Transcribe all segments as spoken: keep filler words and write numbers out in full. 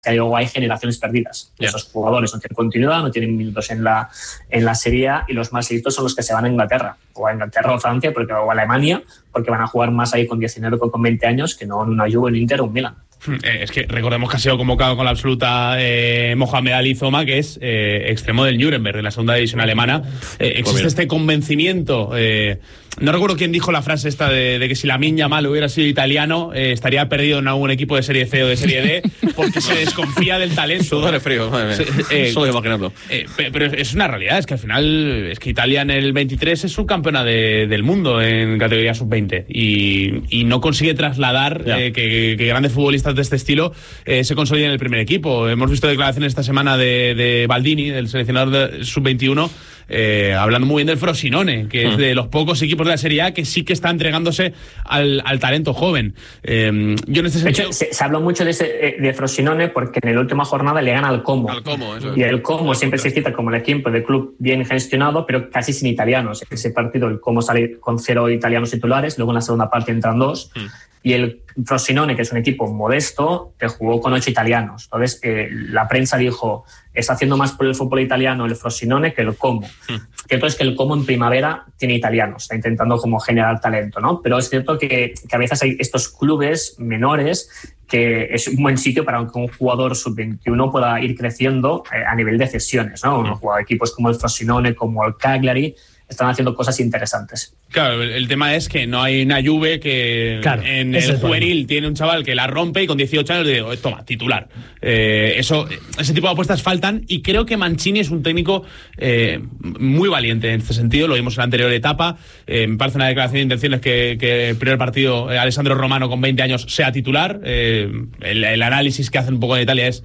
que luego hay generaciones perdidas. Yeah. Esos jugadores no tienen continuidad, no tienen minutos en la, en la Serie A, y los más listos son los que se van a Inglaterra, o a Inglaterra o Francia, porque, o a Alemania, porque van a jugar más ahí con diecinueve o con veinte años que no en una Juve, un Inter o un Milan. Es que recordemos que ha sido convocado con la absoluta eh, Mohamed Ali Zoma, que es eh, extremo del Nuremberg, de la segunda división alemana. Eh, existe este convencimiento. Eh, no recuerdo quién dijo la frase esta de, de que si Lamine Yamal hubiera sido italiano, eh, estaría perdido en algún equipo de Serie C o de Serie D, porque se desconfía del talento. Sudor de frío, madre mía. Eh, Solo imaginarlo. Eh, pero es una realidad, es que al final es que Italia en el veintitrés es subcampeona de, del mundo en categoría sub veinte y, y no consigue trasladar eh, que, que grandes futbolistas de este estilo eh, se consoliden en el primer equipo. Hemos visto declaraciones esta semana de, de Baldini, del seleccionador de sub veintiuno, eh, hablando muy bien del Frosinone, que mm. es de los pocos equipos de la Serie A que sí que está entregándose al, al talento joven. Eh, yo en este sentido... De hecho, se, se habló mucho de, ese, de Frosinone porque en la última jornada le gana al Como. Al Como, eso es. Y el Como siempre se cita como el equipo de club bien gestionado, pero casi sin italianos. Ese partido el Como sale con cero italianos titulares, luego en la segunda parte entran dos. Mm. Y el Frosinone, que es un equipo modesto, que jugó con ocho italianos. Entonces, eh, la prensa dijo, está haciendo más por el fútbol italiano el Frosinone que el Como. Mm. Cierto es que el Como en primavera tiene italianos, está intentando como generar talento, ¿no? Pero es cierto que, que a veces hay estos clubes menores que es un buen sitio para que un jugador sub veintiuno pueda ir creciendo eh, a nivel de cesiones, ¿no? Mm. Equipos como el Frosinone, como el Cagliari, están haciendo cosas interesantes. Claro, el, el tema es que no hay una Juve que claro, en el juvenil problema. Tiene un chaval que la rompe y con dieciocho años le digo, toma, titular. Eh, eso, ese tipo de apuestas faltan y creo que Mancini es un técnico eh, muy valiente en este sentido, lo vimos en la anterior etapa. Eh, me parece una declaración de intenciones que, que el primer partido, eh, Alessandro Romano con veinte años sea titular. Eh, el, el análisis que hacen un poco en Italia es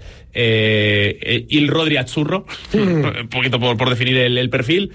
eh, il Rodri Azzurro, mm. un poquito por, por definir el, el perfil.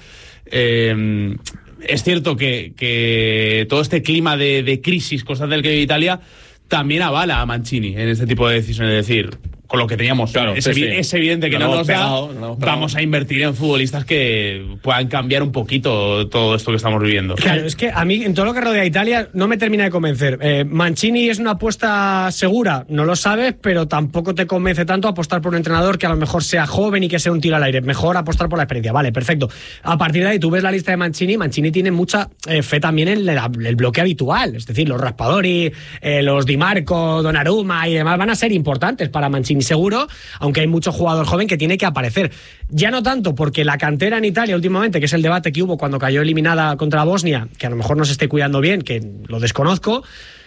Eh, es cierto que, que todo este clima de, de crisis constante del que vive Italia también avala a Mancini en este tipo de decisiones, es decir, con lo que teníamos. Claro, es, sí, evi- sí. es evidente que no, no nos pegado, da, no vamos a invertir en futbolistas que puedan cambiar un poquito todo esto que estamos viviendo. Claro, es que a mí en todo lo que rodea a Italia no me termina de convencer. Eh, Mancini es una apuesta segura, no lo sabes, pero tampoco te convence tanto apostar por un entrenador que a lo mejor sea joven y que sea un tiro al aire. Mejor apostar por la experiencia. Vale, perfecto. A partir de ahí tú ves la lista de Mancini, Mancini tiene mucha eh, fe también en el, el bloque habitual, es decir, los Raspadori, eh, los Di Marco, Donnarumma y demás van a ser importantes para Mancini seguro, aunque hay mucho jugador joven que tiene que aparecer. Ya no tanto porque la cantera en Italia últimamente, que es el debate que hubo cuando cayó eliminada contra Bosnia, que a lo mejor no se esté cuidando bien, que lo desconozco,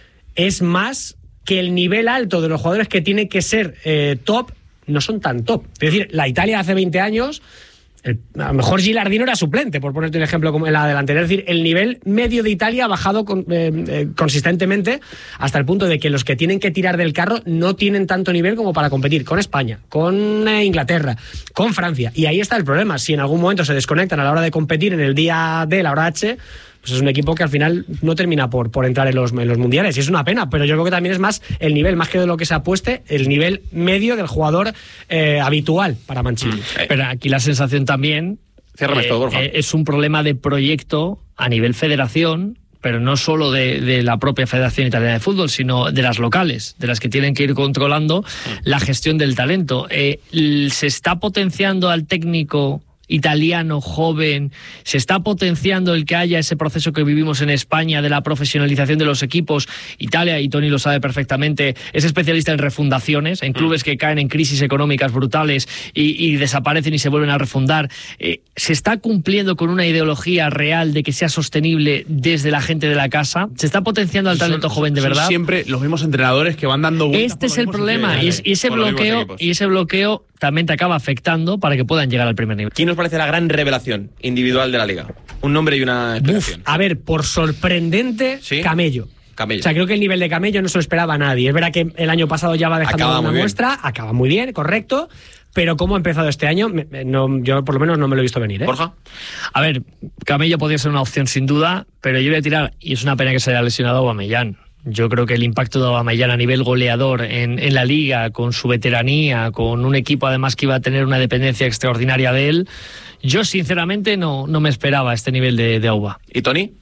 es más que el nivel alto de los jugadores que tienen que ser eh, top no son tan top. Es decir, la Italia hace veinte años... El, a lo mejor Gilardino era suplente, por ponerte un ejemplo como en la delantera. Es decir, el nivel medio de Italia ha bajado con, eh, eh, consistentemente hasta el punto de que los que tienen que tirar del carro no tienen tanto nivel como para competir con España, con eh, Inglaterra, con Francia. Y ahí está el problema. Si en algún momento se desconectan a la hora de competir en el día D, la hora H, pues es un equipo que al final no termina por, por entrar en los, en los mundiales. Y es una pena, pero yo creo que también es más el nivel, más que de lo que se apueste, el nivel medio del jugador eh, habitual para Mancini. Mm. Pero aquí la sensación también Ciérrame eh, esto, Borja. eh, es un problema de proyecto a nivel federación, pero no solo de, de la propia Federación Italiana de Fútbol, sino de las locales, de las que tienen que ir controlando mm. la gestión del talento. Eh, se está potenciando al técnico italiano joven, se está potenciando el que haya ese proceso que vivimos en España de la profesionalización de los equipos. Italia, y Tony lo sabe perfectamente, es especialista en refundaciones, en clubes mm. que caen en crisis económicas brutales y, y desaparecen y se vuelven a refundar. Eh, se está cumpliendo con una ideología real de que sea sostenible desde la gente de la casa. Se está potenciando al talento son, joven de verdad. Son siempre los mismos entrenadores que van dando vueltas. Este es el problema y, es, y ese bloqueo y ese bloqueo también te acaba afectando para que puedan llegar al primer nivel. ¿Quién nos parece la gran revelación individual de la Liga? Un nombre y una explicación. Uf, a ver, por sorprendente, ¿sí? Camello. Camello. O sea, creo que el nivel de Camello no se lo esperaba a nadie. Es verdad que el año pasado ya va dejando acaba una muestra, acaba muy bien, correcto, pero cómo ha empezado este año, no, yo por lo menos no me lo he visto venir, ¿eh? Borja. A ver, Camello podría ser una opción sin duda, pero yo voy a tirar, y es una pena que se haya lesionado Aubameyang. Yo creo que el impacto de Aubameyang a nivel goleador en, en la Liga, con su veteranía, con un equipo además que iba a tener una dependencia extraordinaria de él, yo sinceramente no, no me esperaba este nivel de, de Auba. ¿Y Tony?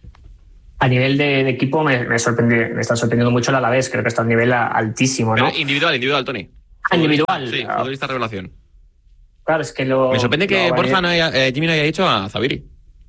A nivel de, de equipo me, me, sorprende, me está sorprendiendo mucho el Alavés, creo que está a un nivel altísimo, ¿no? Pero individual, individual, Tony. individual. Sí, futbolista revelación. Claro, es que lo... Me sorprende que Borja no haya, eh, Jimmy no haya dicho a Zabiri.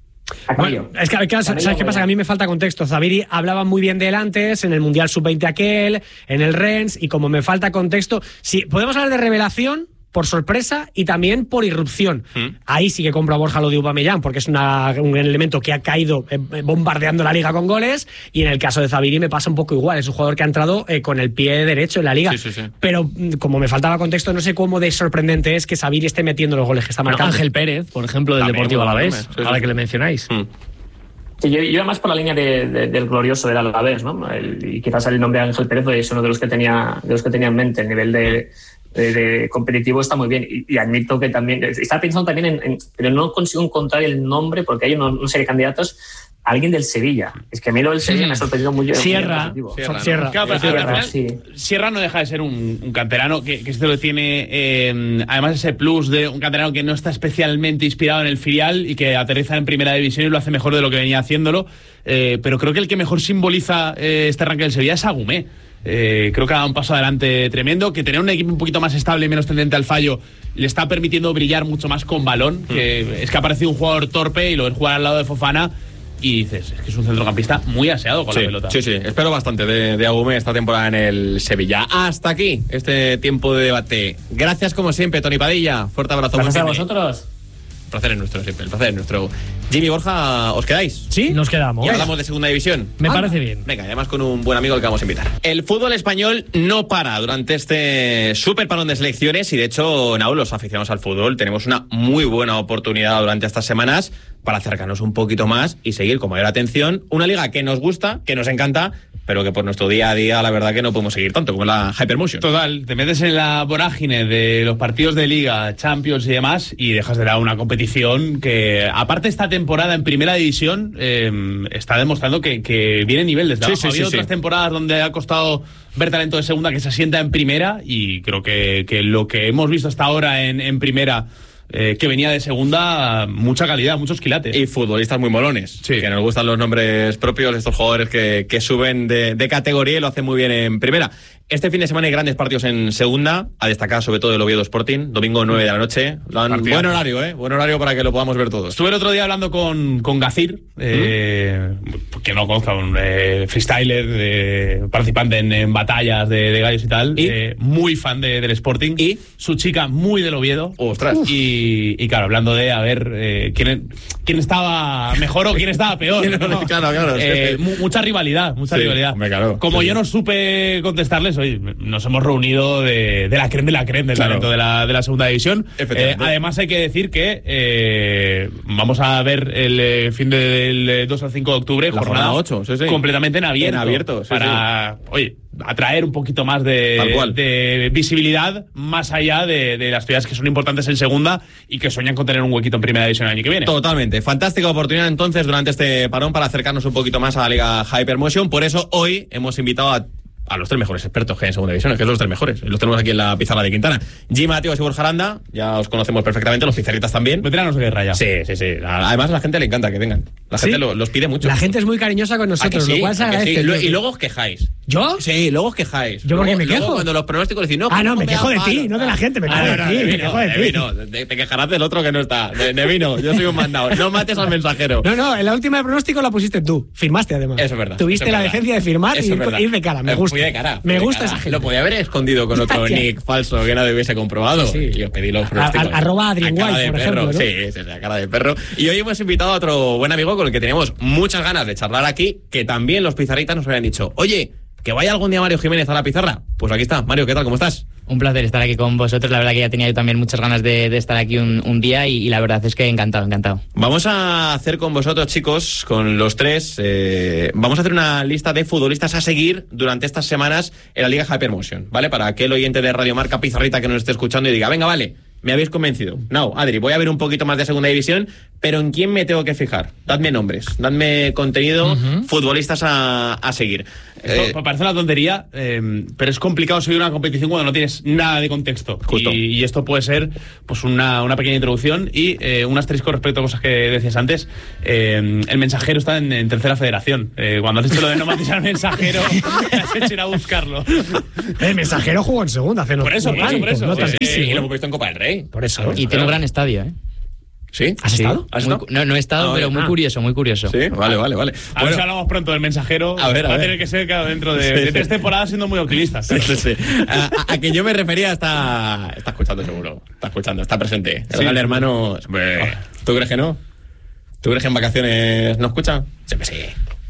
Bueno, es que, que ¿sabes qué pasa? Que a mí me falta contexto. Zabiri hablaba muy bien de él antes, en el Mundial sub veinte aquel, en el Rennes, y como me falta contexto, sí, podemos hablar de revelación por sorpresa y también por irrupción. ¿Mm? Ahí sí que compro a Borja lo de Aubameyang, porque es una, un elemento que ha caído eh, bombardeando la liga con goles, y en el caso de Zabiri me pasa un poco igual. Es un jugador que ha entrado eh, con el pie derecho en la liga. Sí, sí, sí. Pero como me faltaba contexto, no sé cómo de sorprendente es que Zabiri esté metiendo los goles que está marcando. Bueno, Ángel Pérez, por ejemplo, del también, Deportivo Alavés, sí, sí, ahora que le mencionáis. Mm. Sí, yo, yo iba más por la línea de, de, del glorioso del Alavés, ¿no? El, y quizás el nombre de Ángel Pérez es uno de los que tenía, de los que tenía en mente. El nivel de, de, de competitivo está muy bien. Y, y admito que también, estaba pensando también en, en, pero no consigo encontrar el nombre porque hay una, una serie de candidatos. Alguien del Sevilla. Es que a mí lo del Sevilla me ha sorprendido mucho. Sierra. Sierra, Sierra. ¿no? Claro, Sierra, Sierra, sí. Sierra no deja de ser un, un canterano que, que esto lo tiene, eh, además ese plus de un canterano que no está especialmente inspirado en el filial y que aterriza en primera división y lo hace mejor de lo que venía haciéndolo. Eh, pero creo que el que mejor simboliza eh, este arranque del Sevilla es Agumé. Eh, creo que ha dado un paso adelante tremendo, que tener un equipo un poquito más estable y menos tendente al fallo le está permitiendo brillar mucho más con balón. Que mm. Es que ha parecido un jugador torpe y lo ves jugar al lado de Fofana y dices, es que es un centrocampista muy aseado con sí, la pelota. Sí, sí, espero bastante de, de Agumé esta temporada en el Sevilla. Hasta aquí este tiempo de debate. Gracias como siempre, Tony Padilla. Fuerte abrazo. Gracias a vosotros. El placer es nuestro siempre, el placer es nuestro. Jimmy, Borja, ¿os quedáis? Sí, nos quedamos. Y hablamos de segunda división. Me ah, parece bien. Venga, además con un buen amigo al que vamos a invitar. El fútbol español no para durante este súper parón de selecciones y de hecho, Nau, los aficionados al fútbol tenemos una muy buena oportunidad durante estas semanas para acercarnos un poquito más y seguir con mayor atención una liga que nos gusta, que nos encanta, pero que por nuestro día a día la verdad que no podemos seguir tanto como la Hypermotion. Total, te metes en la vorágine de los partidos de Liga, Champions y demás y dejas de lado una competición que, aparte esta temporada en Primera División, eh, está demostrando que, que viene nivel desde abajo. Sí, sí, ha habido sí, otras sí. temporadas donde ha costado ver talento de segunda que se asienta en Primera y creo que, que lo que hemos visto hasta ahora en, en Primera, Eh, que venía de segunda, mucha calidad, muchos quilates. Y futbolistas muy molones, sí. Que nos gustan los nombres propios, estos jugadores que, que suben de, de categoría y lo hacen muy bien en primera. Este fin de semana hay grandes partidos en segunda, a destacar sobre todo el Oviedo Sporting, domingo nueve de la noche. Han, buen horario, ¿eh? Buen horario para que lo podamos ver todos. Estuve el otro día hablando con, con Gacir, eh, ¿Mm? que no conozca, un eh, freestyler, eh, participante en, en batallas de, de gallos y tal, ¿Y? Eh, muy fan de, del Sporting. ¿Y? Su chica muy del Oviedo. ¡Ostras! Y, y claro, hablando de, a ver, eh, quién, quién estaba mejor o quién estaba peor. ¿no? Claro, claro. Eh, mu mucha rivalidad, mucha sí, rivalidad. Me claro, Como sí, yo sí. no supe contestarles, hoy nos hemos reunido de, de la creen de la creen del claro. talento de la, de la segunda división. Eh, además hay que decir que eh, vamos a ver el eh, fin del de, dos al cinco de octubre, la jornada ocho, sí, sí. completamente en abierto. En abierto, sí, para, sí. oye, atraer un poquito más de, de visibilidad más allá de, de las ciudades que son importantes en segunda y que sueñan con tener un huequito en primera división el año que viene. Totalmente. Fantástica oportunidad entonces durante este parón para acercarnos un poquito más a la Liga Hypermotion. Por eso hoy hemos invitado a a los tres mejores expertos que hay en segunda división, que son los tres mejores. Los tenemos aquí en la pizarra de Quintana. Jimmy Mateos y Borja Aranda, ya os conocemos perfectamente, los pizarritas también. Veteranos de guerra ya. Sí, sí, sí. Además a la gente le encanta que vengan. La gente ¿Sí? lo, los pide mucho. La gente es muy cariñosa con nosotros, sí? lo cual se agradece. Sí? Y luego os quejáis. ¿Yo? Sí, luego os quejáis. ¿Yo por qué luego, me quejo? Luego cuando los pronósticos decís, no, ah, no, me, me quejo de palo, ti, no de la gente, me quejo ah, de no, no, ti, de me vino, quejo de, de ti. vino. Te, te quejarás del otro que no está. De, de vino, yo soy un mandado. No mates al mensajero. No, no, en la última de pronóstico la pusiste tú. Firmaste además. Eso es verdad. Tuviste es la verdad. decencia de firmar y ir, ir de cara. Me gusta. Fui de cara. Me de gusta cara. esa gente. Lo podía haber escondido con otro nick falso que nadie hubiese comprobado. Sí, sí. Y os pedí los pronósticos. A, a, arroba Adrian A cara White, de por perro. ejemplo, ¿no? Sí, sí, a cara de perro. Y hoy hemos invitado a otro buen amigo con el que teníamos muchas ganas de charlar aquí, que también los pizarritas nos habían dicho, oye, que vaya algún día Mario Jiménez a la pizarra. Pues aquí está. Mario, ¿qué tal? ¿Cómo estás? Un placer estar aquí con vosotros. La verdad que ya tenía yo también muchas ganas de, de estar aquí un, un día y, y la verdad es que encantado, encantado. Vamos a hacer con vosotros, chicos, con los tres, eh, vamos a hacer una lista de futbolistas a seguir durante estas semanas en la Liga Hypermotion, ¿vale? Para aquel oyente de Radio Marca Pizarrita que nos esté escuchando y diga, venga, vale, me habéis convencido. No, Adri, voy a ver un poquito más de segunda división, pero ¿en quién me tengo que fijar? Dadme nombres, dadme contenido, uh-huh. futbolistas a, a seguir. Esto eh, parece una tontería, eh, pero es complicado seguir una competición cuando no tienes nada de contexto. Justo. Y, y esto puede ser pues una, una pequeña introducción y eh, un asterisco respecto a cosas que decías antes. Eh, el Mensajero está en, en tercera federación. Eh, cuando has hecho lo de no matizar al Mensajero, has hecho ir a buscarlo. El Mensajero jugó en segunda hace no Por eso, por eso, por eso. No pues, eh, y lo hemos visto en Copa del Rey. Por eso. Y tiene un gran estadio, ¿eh? ¿Sí? ¿Has sí. estado? ¿Has muy, estado? No, no he estado, ah, pero muy ah. curioso, muy curioso. Sí, vale, vale, vale. A bueno, ver si hablamos pronto del Mensajero. A ver, a Va ver. a tener que ser claro, dentro de, sí, de tres sí. temporadas siendo muy optimistas. Sí, sí, sí. A, a que yo me refería está, está escuchando seguro. Está escuchando, está presente. El sí. gran hermano... ¿Tú crees que no? ¿Tú crees que en vacaciones no escucha? Siempre sí.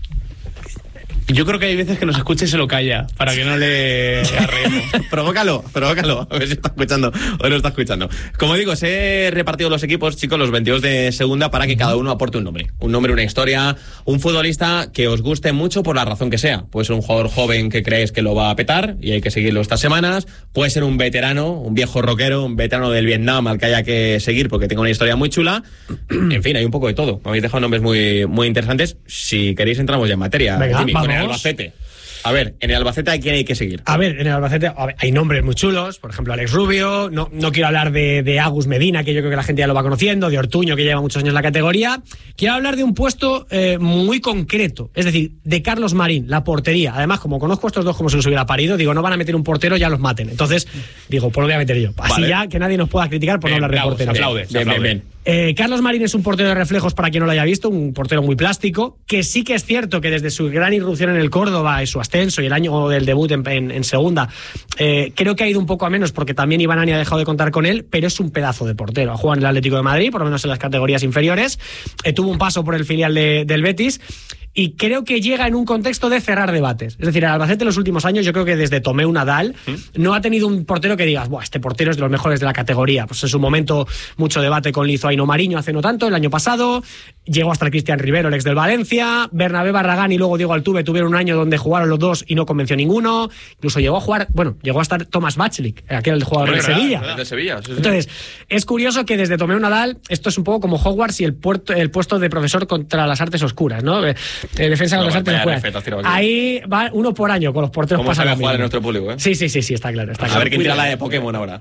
Yo creo que hay veces que nos escucha y se lo calla para que no le arreemos. Provócalo, provócalo. A ver si está escuchando o no está escuchando. Como digo, se he repartido los equipos, chicos, los veintidós de segunda, para que cada uno aporte un nombre. Un nombre, una historia, un futbolista que os guste mucho por la razón que sea. Puede ser un jugador joven que creéis que lo va a petar y hay que seguirlo estas semanas. Puede ser un veterano, un viejo rockero, un veterano del Vietnam al que haya que seguir porque tenga una historia muy chula. En fin, hay un poco de todo. Me habéis dejado nombres muy, muy interesantes. Si queréis entramos ya en materia. Venga, Jimmy, vamos. con el Albacete. A ver, en el Albacete ¿a quién hay que seguir? A ver, en el Albacete a ver, hay nombres muy chulos, por ejemplo Alex Rubio, no, no quiero hablar de, de Agus Medina, que yo creo que la gente ya lo va conociendo, de Ortuño, que lleva muchos años en la categoría. Quiero hablar de un puesto eh, muy concreto, es decir, de Carlos Marín, la portería. Además, como conozco a estos dos como si los hubiera parido, digo, no van a meter un portero, ya los maten. Entonces, digo, pues lo voy a meter yo. Así vale. ya que nadie nos pueda criticar por bien, no hablar de porteros. Aplaude, bien, bien, bien. Eh, Carlos Marín es un portero de reflejos, para quien no lo haya visto, un portero muy plástico, que sí que es cierto que desde su gran irrupción en el Córdoba y su ascenso y el año del debut en, en, en segunda, eh, creo que ha ido un poco a menos porque también Iván Ani ha dejado de contar con él, pero es un pedazo de portero. Ha jugado en el Atlético de Madrid, por lo menos en las categorías inferiores, eh, tuvo un paso por el filial de, del Betis. Y creo que llega en un contexto de cerrar debates. Es decir, el Albacete en los últimos años, yo creo que desde Tomeu Nadal, ¿Mm? no ha tenido un portero que digas, buah, este portero es de los mejores de la categoría. Pues en su momento, mucho debate con Lizoaino Mariño hace no tanto, el año pasado. Llegó hasta el Cristian Rivero, el ex del Valencia. Bernabé Barragán y luego Diego Altuve tuvieron un año donde jugaron los dos y no convenció ninguno. Incluso llegó a jugar, bueno, llegó a estar Tomás Bachlik, aquel jugador de Sevilla. De Sevilla sí, sí. Entonces, es curioso que desde Tomeu Nadal, esto es un poco como Hogwarts y el, puerto, el puesto de profesor contra las artes oscuras, ¿no? Eh, defensa contra las artes oscuras. Ahí va uno por año con los porteros. ¿Cómo sabe jugar en nuestro público, eh? Sí, sí, sí, sí, está claro. Está a claro. ver quién tira la de Pokémon ahora.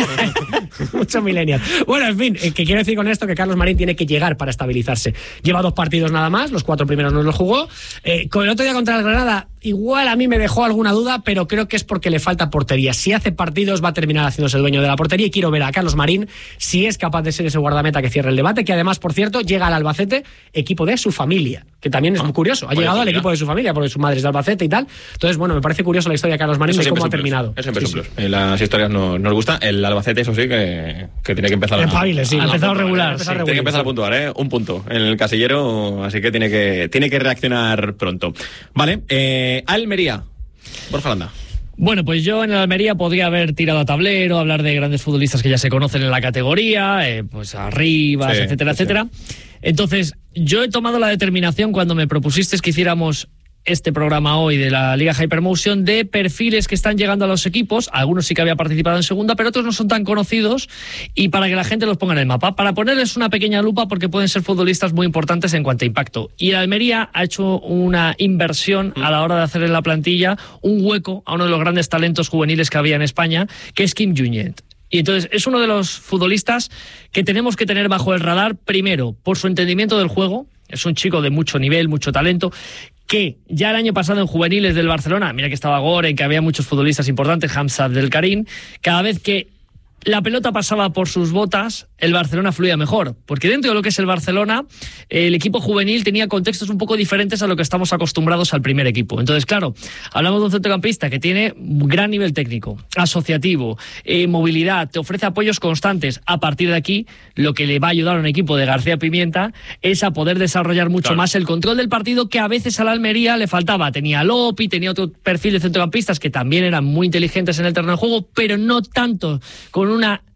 Mucho millennial. Bueno, en fin, eh, que quiero decir con esto que Carlos Marín tiene que llegar para estabilizarse. Lleva dos partidos nada más, los cuatro primeros no los jugó. Eh, con el otro día contra el Granada, igual a mí me dejó alguna duda, pero creo que es porque le falta portería. Si hace partidos va a terminar haciéndose el dueño de la portería y quiero ver a Carlos Marín si es capaz de ser ese guardameta que cierre el debate, que además, por cierto, llega al Albacete, equipo de su familia, que también es muy curioso. Ha llegado al equipo de su familia porque su madre es de Albacete y tal. Entonces, bueno, me parece curioso la historia de Carlos Marín y cómo ha terminado. Eso siempre sí, sí. En las historias no, nos gusta. El Albacete, eso sí, que, que tiene que empezar a... Pabile, sí, a, ha empezado regular. Sí, regular. Tiene que empezar a puntuar, ¿eh? Un punto en el casillero, así que tiene que, tiene que reaccionar pronto. Vale, eh, Almería. Borja Landa. Bueno, pues yo en el Almería podría haber tirado a tablero, hablar de grandes futbolistas que ya se conocen en la categoría, eh, pues Arribas, sí, etcétera, sí. etcétera. Entonces, yo he tomado la determinación cuando me propusiste que hiciéramos este programa hoy de la Liga Hypermotion de perfiles que están llegando a los equipos. Algunos sí que había participado en segunda, pero otros no son tan conocidos, y para que la gente los ponga en el mapa, para ponerles una pequeña lupa, porque pueden ser futbolistas muy importantes en cuanto a impacto. Y el Almería ha hecho una inversión a la hora de hacer en la plantilla un hueco a uno de los grandes talentos juveniles que había en España, que es Kim Junyent. Y entonces es uno de los futbolistas que tenemos que tener bajo el radar, primero, por su entendimiento del juego. Es un chico de mucho nivel, mucho talento, que ya el año pasado en juveniles del Barcelona, mira que estaba Goren, que había muchos futbolistas importantes, Hamza Abdelkarim, cada vez que la pelota pasaba por sus botas, el Barcelona fluía mejor, porque dentro de lo que es el Barcelona, el equipo juvenil tenía contextos un poco diferentes a lo que estamos acostumbrados al primer equipo. Entonces, claro, hablamos de un centrocampista que tiene gran nivel técnico, asociativo, eh, movilidad, te ofrece apoyos constantes. A partir de aquí, lo que le va a ayudar a un equipo de García Pimienta es a poder desarrollar mucho claro. más el control del partido, que a veces a la Almería le faltaba. Tenía a Lopi, tenía otro perfil de centrocampistas que también eran muy inteligentes en el terreno de juego, pero no tanto con una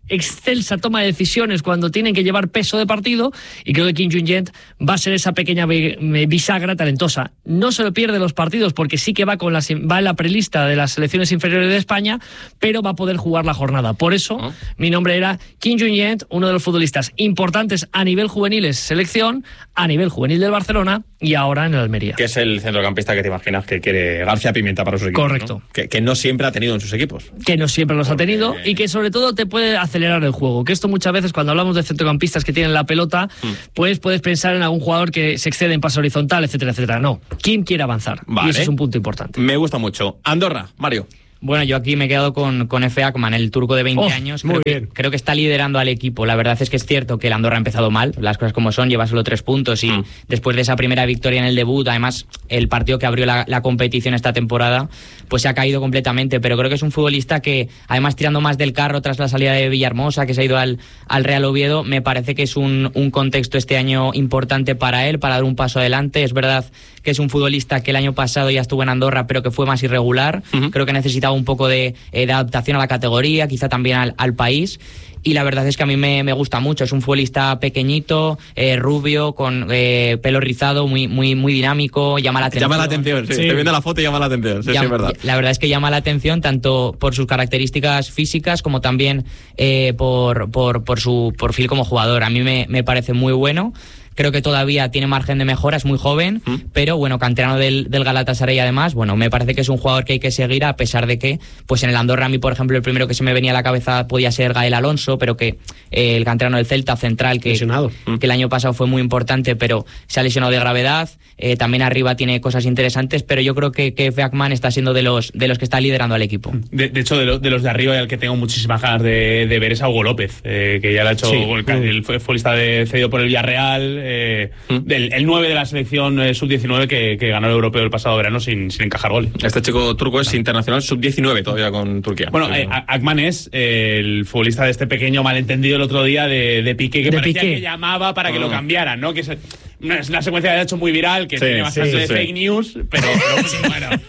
excelsa toma de decisiones cuando tienen que llevar peso de partido, y creo que Kim Jung-yent va a ser esa pequeña bisagra talentosa. No se lo pierde los partidos porque sí que va, con las, va en la prelista de las selecciones inferiores de España, pero va a poder jugar la jornada. Por eso oh. mi nombre era Kim Jung-yent, uno de los futbolistas importantes a nivel juveniles selección, a nivel juvenil del Barcelona y ahora en el Almería. Que es el centrocampista que te imaginas que quiere García Pimienta para sus equipos. Correcto. ¿no? Que, que no siempre ha tenido en sus equipos. Que no siempre los porque... ha tenido y que sobre todo te puede acelerar el juego. Que esto muchas veces cuando hablamos de centrocampistas que tienen la pelota, mm. pues puedes pensar en algún jugador que se excede en pase horizontal, etcétera, etcétera. No, ¿quién quiere avanzar? Vale. Y ese es un punto importante. Me gusta mucho. Andorra, Mario. Bueno, yo aquí me he quedado con, con Efe Akman, el turco de veinte oh, años. Muy creo bien. Que, creo que está liderando al equipo. La verdad es que es cierto que el Andorra ha empezado mal, las cosas como son, lleva solo tres puntos y mm. después de esa primera victoria en el debut, además el partido que abrió la, la competición esta temporada, pues se ha caído completamente, pero creo que es un futbolista que, además tirando más del carro tras la salida de Villahermosa, que se ha ido al, al Real Oviedo, me parece que es un, un contexto este año importante para él, para dar un paso adelante. Es verdad que es un futbolista que el año pasado ya estuvo en Andorra, pero que fue más irregular. Uh-huh. Creo que necesitaba un poco de de adaptación a la categoría, quizá también al, al país, y la verdad es que a mí me, me gusta mucho. Es un futbolista pequeñito, eh, rubio, con eh, pelo rizado, muy muy muy dinámico, llama la atención. Llama la atención, sí. sí. Estoy viendo la foto y llama la atención, sí, llama, sí, es verdad. La verdad es que llama la atención tanto por sus características físicas como también eh, por, por, por su perfil como jugador. A mí me, me parece muy bueno. Creo que todavía tiene margen de mejora, es muy joven, ¿Mm? pero bueno, canterano del, del Galatasaray además, bueno, me parece que es un jugador que hay que seguir, a pesar de que, pues en el Andorra a mí, por ejemplo, el primero que se me venía a la cabeza podía ser Gael Alonso, pero que eh, el canterano del Celta central, que, que el año pasado fue muy importante, pero se ha lesionado de gravedad, eh, también arriba tiene cosas interesantes, pero yo creo que, que Efe Akman está siendo de los, de los que está liderando al equipo. De, de hecho, de, lo, de los de arriba, el que tengo muchísimas ganas de, de ver es a Hugo López, eh, que ya lo ha hecho, sí. el, el futbolista de, cedido por el Villarreal, Eh, ¿Mm? el, el nueve de la selección eh, sub diecinueve que, que ganó el europeo el pasado verano sin, sin encajar gol. Este chico turco es internacional sub diecinueve todavía con Turquía. Bueno, eh, Akman es eh, el futbolista de este pequeño malentendido el otro día de, de Piqué, que de parecía Piqué. que llamaba para que oh. lo cambiaran, ¿no? Que es, es una secuencia que ha hecho muy viral, que sí, tiene bastante sí, sí. fake news, pero, pero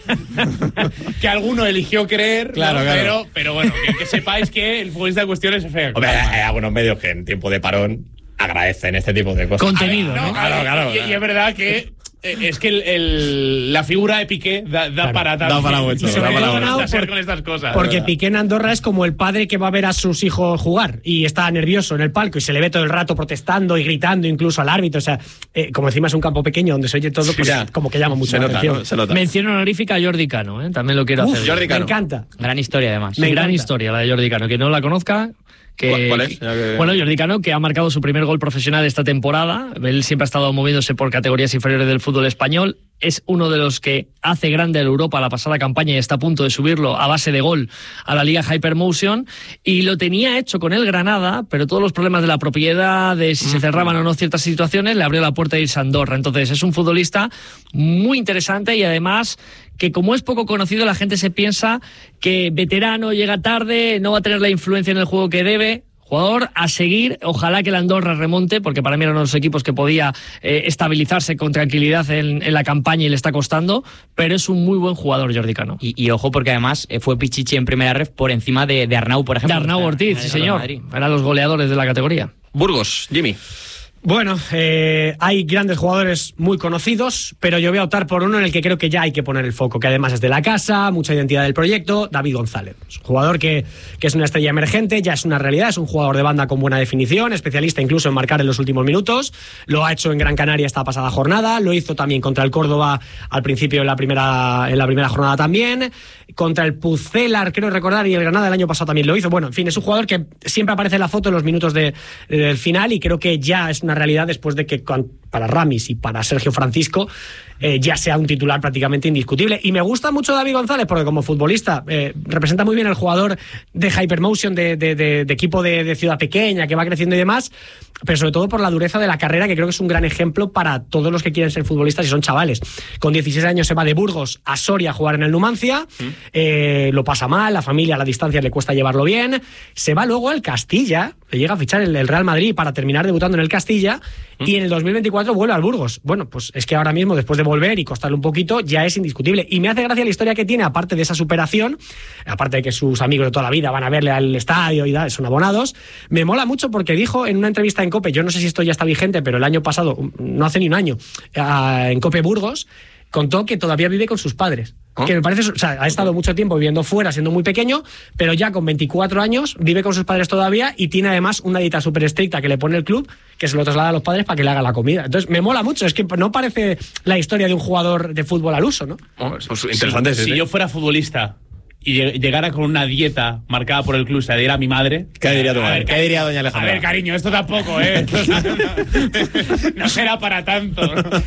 bueno, que alguno eligió creer, claro, ¿no? claro. pero, pero bueno, que, que sepáis que el futbolista de cuestión es Efe Akman. Hombre, hay algunos medios que en tiempo de parón agradecen este tipo de cosas. Contenido, ver, ¿no? ¿no? Claro, claro. Y, y es verdad que eh, es que el, el, la figura de Piqué da, da claro, para da para mucho, da para mucho por, con estas cosas. Porque Piqué en Andorra es como el padre que va a ver a sus hijos jugar y está nervioso en el palco y se le ve todo el rato protestando y gritando incluso al árbitro. O sea, eh, como encima es un campo pequeño donde se oye todo, pues sí, como que llama mucho se la nota, atención. ¿no? Se nota. Mención honorífica a Jordi Cano, ¿eh? También lo quiero Uf, hacer. Jordi Cano. Me encanta. Gran historia además. Me gran encanta. historia la de Jordi Cano. Que no la conozca, Que, ¿Cuál es? que, bueno, Jordi Cano, que ha marcado su primer gol profesional esta temporada. Él siempre ha estado moviéndose por categorías inferiores del fútbol español. Es uno de los que hace grande a Europa la pasada campaña y está a punto de subirlo a base de gol a la Liga Hypermotion. Y lo tenía hecho con el Granada, pero todos los problemas de la propiedad, de si se cerraban o no ciertas situaciones, le abrió la puerta a irse a Andorra. Entonces es un futbolista muy interesante y además que, como es poco conocido, la gente se piensa que veterano, llega tarde, no va a tener la influencia en el juego que debe. Jugador a seguir, ojalá que el Andorra remonte, porque para mí era uno de los equipos que podía eh, estabilizarse con tranquilidad en, en la campaña y le está costando, pero es un muy buen jugador Jordi Cano. Y, y ojo, porque además eh, fue Pichichi en primera ref por encima de, de Arnau, por ejemplo. De Arnau Ortiz, sí señor, eran los goleadores de la categoría. Burgos, Jimmy. Bueno, eh, hay grandes jugadores muy conocidos, pero yo voy a optar por uno en el que creo que ya hay que poner el foco, que además es de la casa, mucha identidad del proyecto, David González. Es un jugador que, que es una estrella emergente, ya es una realidad, es un jugador de banda con buena definición, especialista incluso en marcar en los últimos minutos, lo ha hecho en Gran Canaria esta pasada jornada, lo hizo también contra el Córdoba al principio en la primera, en la primera jornada también, contra el Pucelar, creo recordar, y el Granada el año pasado también lo hizo. Bueno, en fin, es un jugador que siempre aparece en la foto en los minutos de, de, del final y creo que ya es una realidad después de que para Ramis y para Sergio Francisco eh, ya sea un titular prácticamente indiscutible. Y me gusta mucho David González porque como futbolista eh, representa muy bien el jugador de Hypermotion, de, de, de, de equipo de, de ciudad pequeña que va creciendo y demás, pero sobre todo por la dureza de la carrera, que creo que es un gran ejemplo para todos los que quieren ser futbolistas y son chavales. Con dieciséis años se va de Burgos a Soria a jugar en el Numancia, ¿Mm? eh, lo pasa mal, la familia a la distancia le cuesta llevarlo bien, se va luego al Castilla, le llega a fichar el, el Real Madrid para terminar debutando en el Castilla, ¿Mm? Y en el dos mil veinticuatro veinticuatro vuelve al Burgos. Bueno, pues es que ahora mismo, después de volver y costarle un poquito, ya es indiscutible. Y me hace gracia la historia que tiene, aparte de esa superación, aparte de que sus amigos de toda la vida van a verle al estadio y da, son abonados, me mola mucho porque dijo en una entrevista en COPE, yo no sé si esto ya está vigente, pero el año pasado, no hace ni un año, en COPE Burgos, contó que todavía vive con sus padres. ¿Oh? Que me parece, o sea, ha estado mucho tiempo viviendo fuera, siendo muy pequeño, pero ya con veinticuatro años vive con sus padres todavía y tiene además una dieta súper estricta que le pone el club, que se lo traslada a los padres para que le haga la comida. Entonces, me mola mucho, es que no parece la historia de un jugador de fútbol al uso, ¿no? Oh, pues interesante. Si, ¿sí? si yo fuera futbolista y llegara con una dieta marcada por el club, se la diera a mi madre. ¿Qué diría tu madre? Ver, ¿Qué diría doña Alejandra? A ver, cariño, esto tampoco, ¿eh? No será para tanto.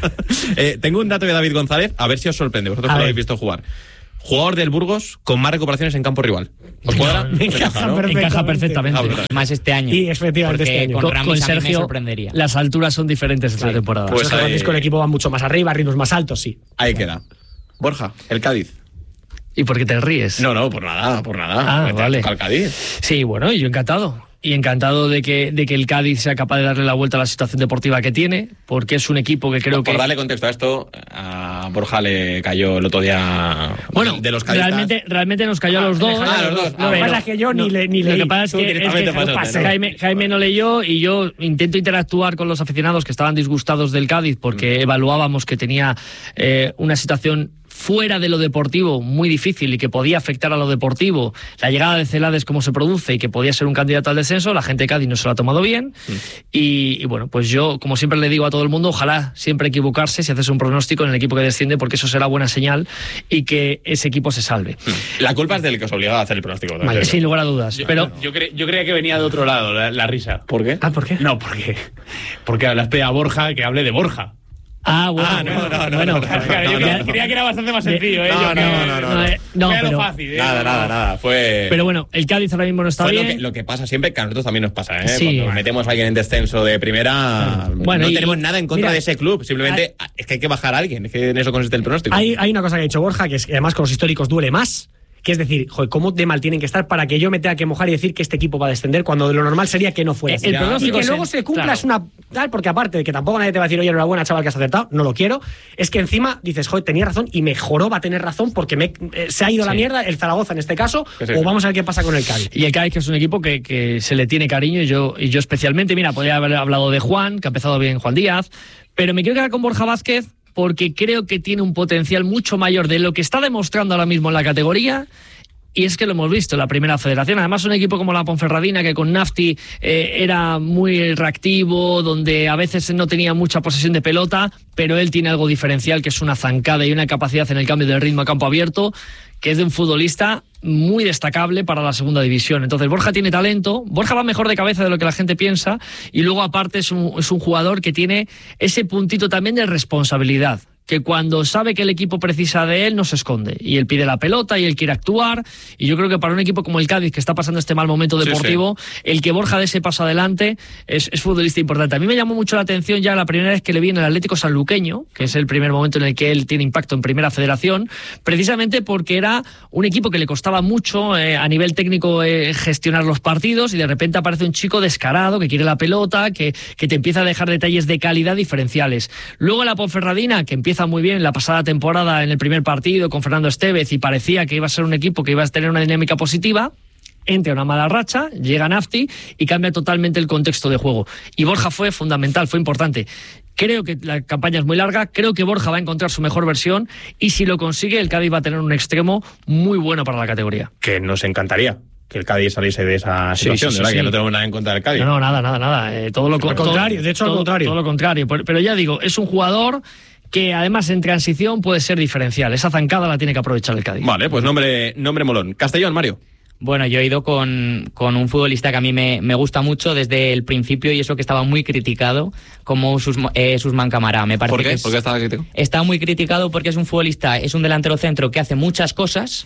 eh, tengo un dato de David González, a ver si os sorprende. Vosotros lo habéis visto jugar. Jugador del Burgos con más recuperaciones en campo rival. ¿Os cuadra? Me encaja, ¿no? perfectamente. encaja perfectamente. Ah, más este año. Y efectivamente porque este año. Con, Con, Ramis con a mí me Sergio, sorprendería. las alturas son diferentes esta Claro. temporada. Pues Sergio ahí- Francisco, el equipo va mucho más arriba, ritmos más altos, sí. Ahí queda. Borja, el Cádiz. ¿Y por qué te ríes? No, no, por nada, por nada. Ah, Vete a vale. tocar el Cádiz. Sí, bueno, y yo encantado. Y encantado de que, de que el Cádiz sea capaz de darle la vuelta a la situación deportiva que tiene, porque es un equipo que creo por que... darle contexto a esto, a Borja le cayó el otro día Bueno, de los cadistas. realmente, realmente nos cayó a los dos. Ah, los dos. Lo que Pero- pasa es que yo ni, no, le, ni Lo leí. que pasa es Tú que, es directamente que pasaste, ¿no? Jaime, Jaime no leyó y yo intento interactuar con los aficionados que estaban disgustados del Cádiz porque Mm. evaluábamos que tenía eh, una situación fuera de lo deportivo muy difícil y que podía afectar a lo deportivo, la llegada de Celades cómo se produce y que podía ser un candidato al descenso. La gente de Cádiz no se lo ha tomado bien Mm. y, y bueno, pues yo como siempre le digo a todo el mundo, ojalá siempre equivocarse si haces un pronóstico en el equipo que desciende, porque eso será buena señal y que ese equipo se salve. La culpa es del que os obligaba a hacer el pronóstico. ¿no? Vale, sin lugar a dudas. Yo, pero yo, cre- yo creía que venía de otro lado la, la risa. ¿Por qué? Ah, ¿por qué? No, porque porque le has pedido a Borja que hable de Borja. Ah, bueno, Ah, no, bueno, no, no, bueno, no, no, Claro, no, yo no, creía, no. creía que era bastante más sencillo, ¿eh? No, Yo no, que- no, no, no. no, eh, no, Fue a lo pero, fácil, ¿eh? Nada, nada, nada. Fue. pero bueno, el Cádiz ahora mismo no está Fue lo bien. que, lo que pasa siempre, que a nosotros también nos pasa, ¿eh? Sí. Cuando Bueno. metemos a alguien en descenso de primera, Bueno, no y- tenemos nada en contra mira, de ese club. Simplemente es que hay que bajar a alguien. Es que en eso consiste el pronóstico. Hay, hay una cosa que ha dicho Borja, que es que además con los históricos duele más, que es decir, joder, ¿cómo de mal tienen que estar para que yo me tenga que mojar y decir que este equipo va a descender cuando lo normal sería que no fuera así? El Y pronóstico que es luego en- se cumpla claro. es una tal, porque aparte de que tampoco nadie te va a decir, oye, enhorabuena, chaval, que has acertado, no lo quiero, es que encima dices, joder, tenía razón y mejoró, va a tener razón porque me, eh, se ha ido la Sí. mierda, el Zaragoza en este caso, Sí, sí, o sí. vamos a ver qué pasa con el Cádiz. Y el Cádiz, que es un equipo que, que se le tiene cariño, y yo, y yo especialmente. Mira, podría haber hablado de Juan, que ha empezado bien Juan Díaz, pero me quiero quedar con Borja Vázquez porque creo que tiene un potencial mucho mayor de lo que está demostrando ahora mismo en la categoría. Y es que lo hemos visto en la primera federación. Además, un equipo como la Ponferradina, que con Nafti eh, era muy reactivo, donde a veces no tenía mucha posesión de pelota, pero él tiene algo diferencial, que es una zancada y una capacidad en el cambio del ritmo a campo abierto, que es de un futbolista muy destacable para la segunda división. Entonces, Borja tiene talento, Borja va mejor de cabeza de lo que la gente piensa, y luego aparte es un, es un jugador que tiene ese puntito también de responsabilidad, que cuando sabe que el equipo precisa de él no se esconde y él pide la pelota y él quiere actuar, y yo creo que para un equipo como el Cádiz, que está pasando este mal momento deportivo, sí, sí. el que Borja dé ese paso adelante es, es futbolista importante. A mí me llamó mucho la atención ya la primera vez que le vi en el Atlético Sanluqueño, que es el primer momento en el que él tiene impacto en Primera Federación, precisamente porque era un equipo que le costaba mucho eh, a nivel técnico eh, gestionar los partidos, y de repente aparece un chico descarado que quiere la pelota, que, que te empieza a dejar detalles de calidad diferenciales. Luego la Ponferradina, que empieza muy bien la pasada temporada en el primer partido con Fernando Estevez y parecía que iba a ser un equipo que iba a tener una dinámica positiva, entra una mala racha, llega Nafti y cambia totalmente el contexto de juego. Y Borja fue fundamental, fue importante. Creo que la campaña es muy larga, creo que Borja va a encontrar su mejor versión, y si lo consigue, el Cádiz va a tener un extremo muy bueno para la categoría. Que nos encantaría que el Cádiz saliese de esa situación, sí, sí, ¿verdad? sí. Que no tenemos nada en contra del Cádiz. No, no, nada, nada, nada. Eh, todo lo Al contrario, de hecho, al todo, contrario. Todo lo contrario. Pero, pero ya digo, es un jugador que además en transición puede ser diferencial. Esa zancada la tiene que aprovechar el Cádiz. Vale, pues nombre, nombre molón. Castellón, Mario. Bueno, yo he ido con, con un futbolista que a mí me, me gusta mucho desde el principio, y eso que estaba muy criticado, como Sus, eh, Susman Camará. Me parece ¿Por qué? que es, ¿Por qué estaba crítico? Está muy criticado porque es un futbolista, es un delantero centro que hace muchas cosas, Hmm.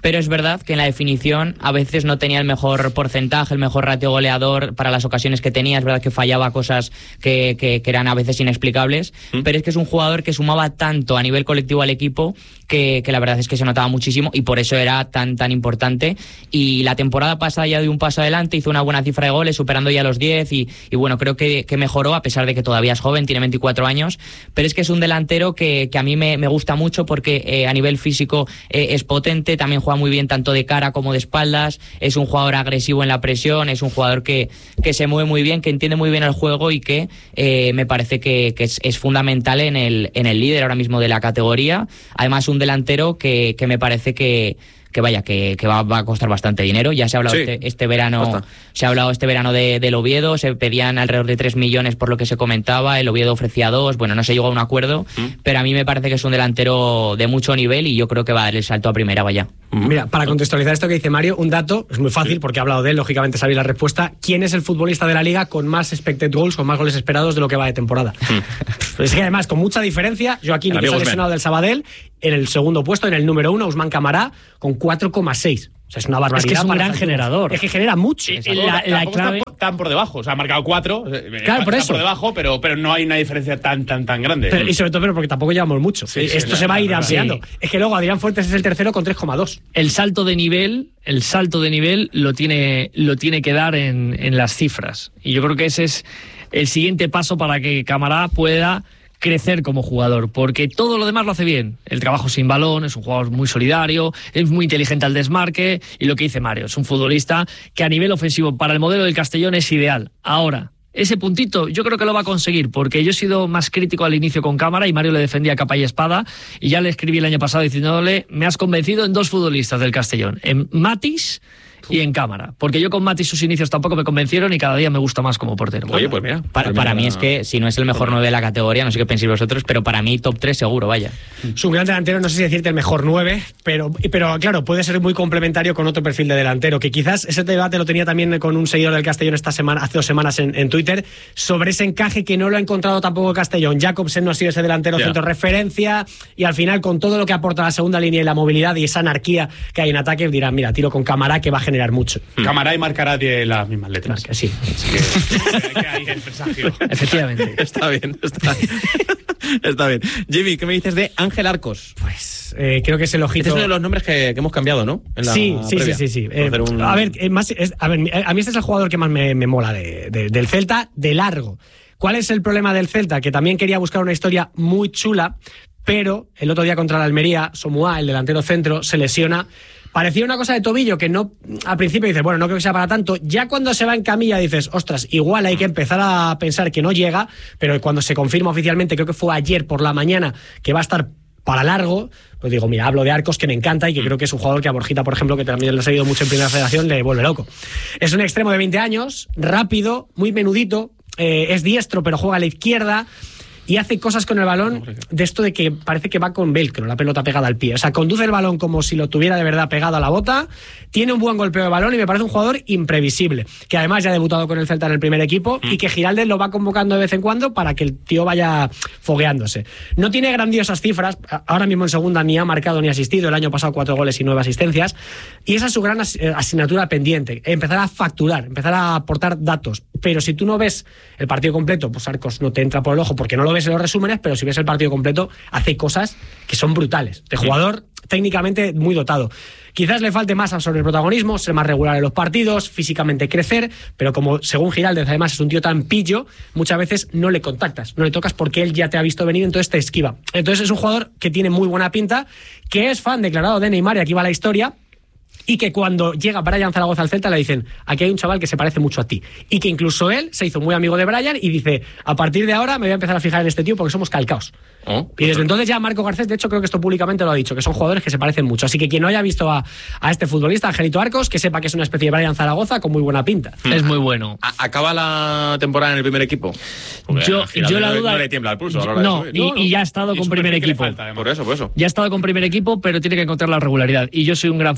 pero es verdad que en la definición a veces no tenía el mejor porcentaje, el mejor ratio goleador para las ocasiones que tenía. Es verdad que fallaba cosas que, que, que eran a veces inexplicables, ¿Mm? pero es que es un jugador que sumaba tanto a nivel colectivo al equipo que, que la verdad es que se notaba muchísimo y por eso era tan tan importante. Y la temporada pasada ya dio un paso adelante, hizo una buena cifra de goles, superando ya los diez y, y bueno, creo que, que mejoró a pesar de que todavía es joven, tiene veinticuatro años, pero es que es un delantero que, que a mí me, me gusta mucho porque eh, a nivel físico eh, es potente, también juega muy bien tanto de cara como de espaldas, es un jugador agresivo en la presión, es un jugador que, que se mueve muy bien, que entiende muy bien el juego y que eh, me parece que, que es, es fundamental en el, en el líder ahora mismo de la categoría. Además un delantero que, que me parece que que vaya, que, que va, va a costar bastante dinero. Ya se ha hablado sí, este, este verano, costa. se ha hablado este verano de, del Oviedo, se pedían alrededor de tres millones por lo que se comentaba, el Oviedo ofrecía dos, bueno, no se llegó a un acuerdo, ¿Mm? pero a mí me parece que es un delantero de mucho nivel y yo creo que va a dar el salto a primera, vaya. Mira, para contextualizar esto que dice Mario, un dato, es muy fácil porque he hablado de él, lógicamente sabéis la respuesta. ¿Quién es el futbolista de la Liga con más expected goals, con más goles esperados de lo que va de temporada? Mm. Es que además, con mucha diferencia, Joaquín, que se ha lesionado del Sabadell, en el segundo puesto, en el número uno, Ousmane Camara, con cuatro coma seis. O sea, es una barbaridad. Es que es un gran generador. Es que genera mucho. Y, y la, la clave... Están por debajo, o sea, ha marcado cuatro. Claro, por eso. por debajo, pero, pero no hay una diferencia tan tan tan grande. Pero, y sobre todo, pero porque tampoco llevamos mucho. Sí, Esto sí, se va a ir ampliando. Sí. Es que luego Adrián Fuentes es el tercero con tres coma dos. El salto de nivel, el salto de nivel lo tiene, lo tiene que dar en, en las cifras. Y yo creo que ese es el siguiente paso para que Camará pueda crecer como jugador, porque todo lo demás lo hace bien. El trabajo sin balón, es un jugador muy solidario, es muy inteligente al desmarque y lo que dice Mario, es un futbolista que a nivel ofensivo para el modelo del Castellón es ideal. Ahora, ese puntito yo creo que lo va a conseguir, porque yo he sido más crítico al inicio con Cámara y Mario le defendía capa y espada y ya le escribí el año pasado diciéndole, me has convencido en dos futbolistas del Castellón, en Matis y en Cámara, porque yo con Mati sus inicios tampoco me convencieron y cada día me gusta más como portero. Oye, pues mira, para, para mí es que si no es el mejor nueve de la categoría, no sé qué pensáis vosotros, pero para mí top tres seguro, vaya. Es un gran delantero, no sé si decirte el mejor nueve, pero, pero claro, puede ser muy complementario con otro perfil de delantero, que quizás ese debate lo tenía también con un seguidor del Castellón esta semana, hace dos semanas en, en Twitter, sobre ese encaje que no lo ha encontrado tampoco el Castellón. Jacobsen no ha sido ese delantero yeah. centro de referencia y al final con todo lo que aporta la segunda línea y la movilidad y esa anarquía que hay en ataque, dirán, mira, tiro con Camará que va a generar mucho. Hmm. Camará y Marcará tienen las mismas letras. Marca, sí. Es que, que hay el presagio. Efectivamente. Está bien, está bien. Está bien. Jimmy, ¿qué me dices de Ángel Arcos? Pues eh, creo que es el ojito. Este es uno de los nombres que, que hemos cambiado, ¿no? En la sí, sí, sí, sí, sí. Eh, un... A ver, eh, más, es, a ver, a mí este es el jugador que más me, me mola de, de, del Celta, de largo. ¿Cuál es el problema del Celta? Que también quería buscar una historia muy chula, pero el otro día contra la Almería, Somoa, el delantero centro, se lesiona. Parecía una cosa de tobillo que no, al principio dices, bueno, no creo que sea para tanto. Ya cuando se va en camilla dices, ostras, igual hay que empezar a pensar que no llega, pero cuando se confirma oficialmente, creo que fue ayer por la mañana, que va a estar para largo, pues digo, mira, hablo de Arcos, que me encanta y que creo que es un jugador que a Borjita, por ejemplo, que también lo ha seguido mucho en Primera Federación, le vuelve loco. Es un extremo de veinte años, rápido, muy menudito, eh, es diestro, pero juega a la izquierda. Y hace cosas con el balón de esto de que parece que va con velcro, la pelota pegada al pie. O sea, conduce el balón como si lo tuviera de verdad pegado a la bota, tiene un buen golpeo de balón y me parece un jugador imprevisible. Que además ya ha debutado con el Celta en el primer equipo mm. y que Giraldez lo va convocando de vez en cuando para que el tío vaya fogueándose. No tiene grandiosas cifras, ahora mismo en segunda ni ha marcado ni asistido, el año pasado cuatro goles y nueve asistencias. Y esa es su gran asignatura pendiente, empezar a facturar, empezar a aportar datos. Pero si tú no ves el partido completo, pues Arcos no te entra por el ojo porque no lo ves en los resúmenes, pero si ves el partido completo, hace cosas que son brutales. De jugador técnicamente muy dotado. Quizás le falte más sobre el protagonismo, ser más regular en los partidos, físicamente crecer, pero como según Giraldez además es un tío tan pillo, muchas veces no le contactas, no le tocas porque él ya te ha visto venir, entonces te esquiva. Entonces es un jugador que tiene muy buena pinta, que es fan declarado de Neymar, y aquí va la historia, y que cuando llega Brian Zaragoza al Celta le dicen, aquí hay un chaval que se parece mucho a ti, y que incluso él se hizo muy amigo de Brian y dice, a partir de ahora me voy a empezar a fijar en este tío porque somos calcaos. Oh, y desde entonces ya Marco Garcés, de hecho creo que esto públicamente lo ha dicho, que son jugadores que se parecen mucho, así que quien no haya visto a, a este futbolista, Angelito Arcos, que sepa que es una especie de Brian Zaragoza con muy buena pinta. Hmm. Es muy bueno. ¿Acaba la temporada en el primer equipo? Porque yo, yo la duda... No le tiembla el pulso a la hora no, de y, no, no, y ya ha estado con primer equipo. Falta, por eso, por eso. Ya ha estado con primer equipo, pero tiene que encontrar la regularidad. Y yo soy un gran fanático que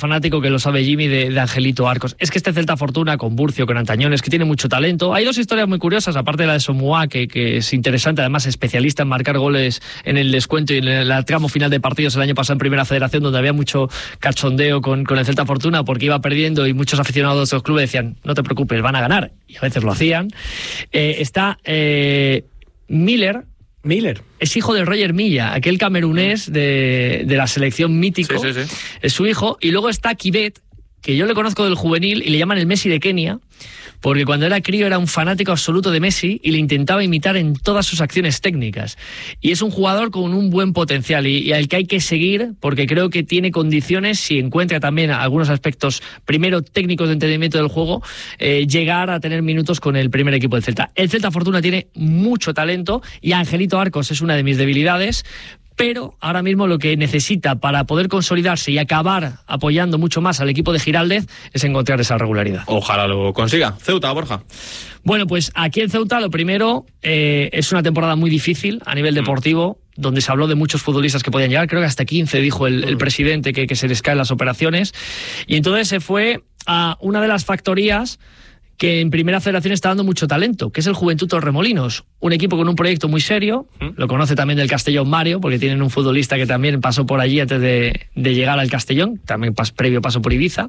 que lo sabe Jimmy, de, de Angelito Arcos. Es que este Celta Fortuna, con Burcio, con Antañones, que tiene mucho talento. Hay dos historias muy curiosas, aparte de la de Somua, que, que es interesante, además especialista en marcar goles en el descuento y en el, el tramo final de partidos el año pasado en Primera Federación, donde había mucho cachondeo con, con el Celta Fortuna, porque iba perdiendo y muchos aficionados de los clubes decían, no te preocupes, van a ganar, y a veces lo hacían. Eh, está eh, Miller. Miller. Es hijo de Roger Milla, aquel camerunés de, de la selección mítico. Sí, sí, sí. Es su hijo. Y luego está Kibet, que yo le conozco del juvenil y le llaman el Messi de Kenia, porque cuando era crío era un fanático absoluto de Messi y le intentaba imitar en todas sus acciones técnicas. Y es un jugador con un buen potencial y, y al que hay que seguir, porque creo que tiene condiciones, si encuentra también algunos aspectos, primero técnicos de entendimiento del juego, eh, llegar a tener minutos con el primer equipo del Celta. El Celta Fortuna tiene mucho talento y Angelito Arcos es una de mis debilidades, pero ahora mismo lo que necesita para poder consolidarse y acabar apoyando mucho más al equipo de Giraldez es encontrar esa regularidad. Ojalá lo consiga. Ceuta, Borja. Bueno, pues aquí en Ceuta lo primero eh, es una temporada muy difícil a nivel deportivo, mm. donde se habló de muchos futbolistas que podían llegar, creo que hasta quince dijo el, el presidente que, que se les caen las operaciones, y entonces se fue a una de las factorías que en Primera Federación está dando mucho talento, que es el Juventud Torremolinos, un equipo con un proyecto muy serio, ¿Mm? Lo conoce también del Castellón Mario, porque tienen un futbolista que también pasó por allí antes de, de llegar al Castellón, también pas, previo paso por Ibiza,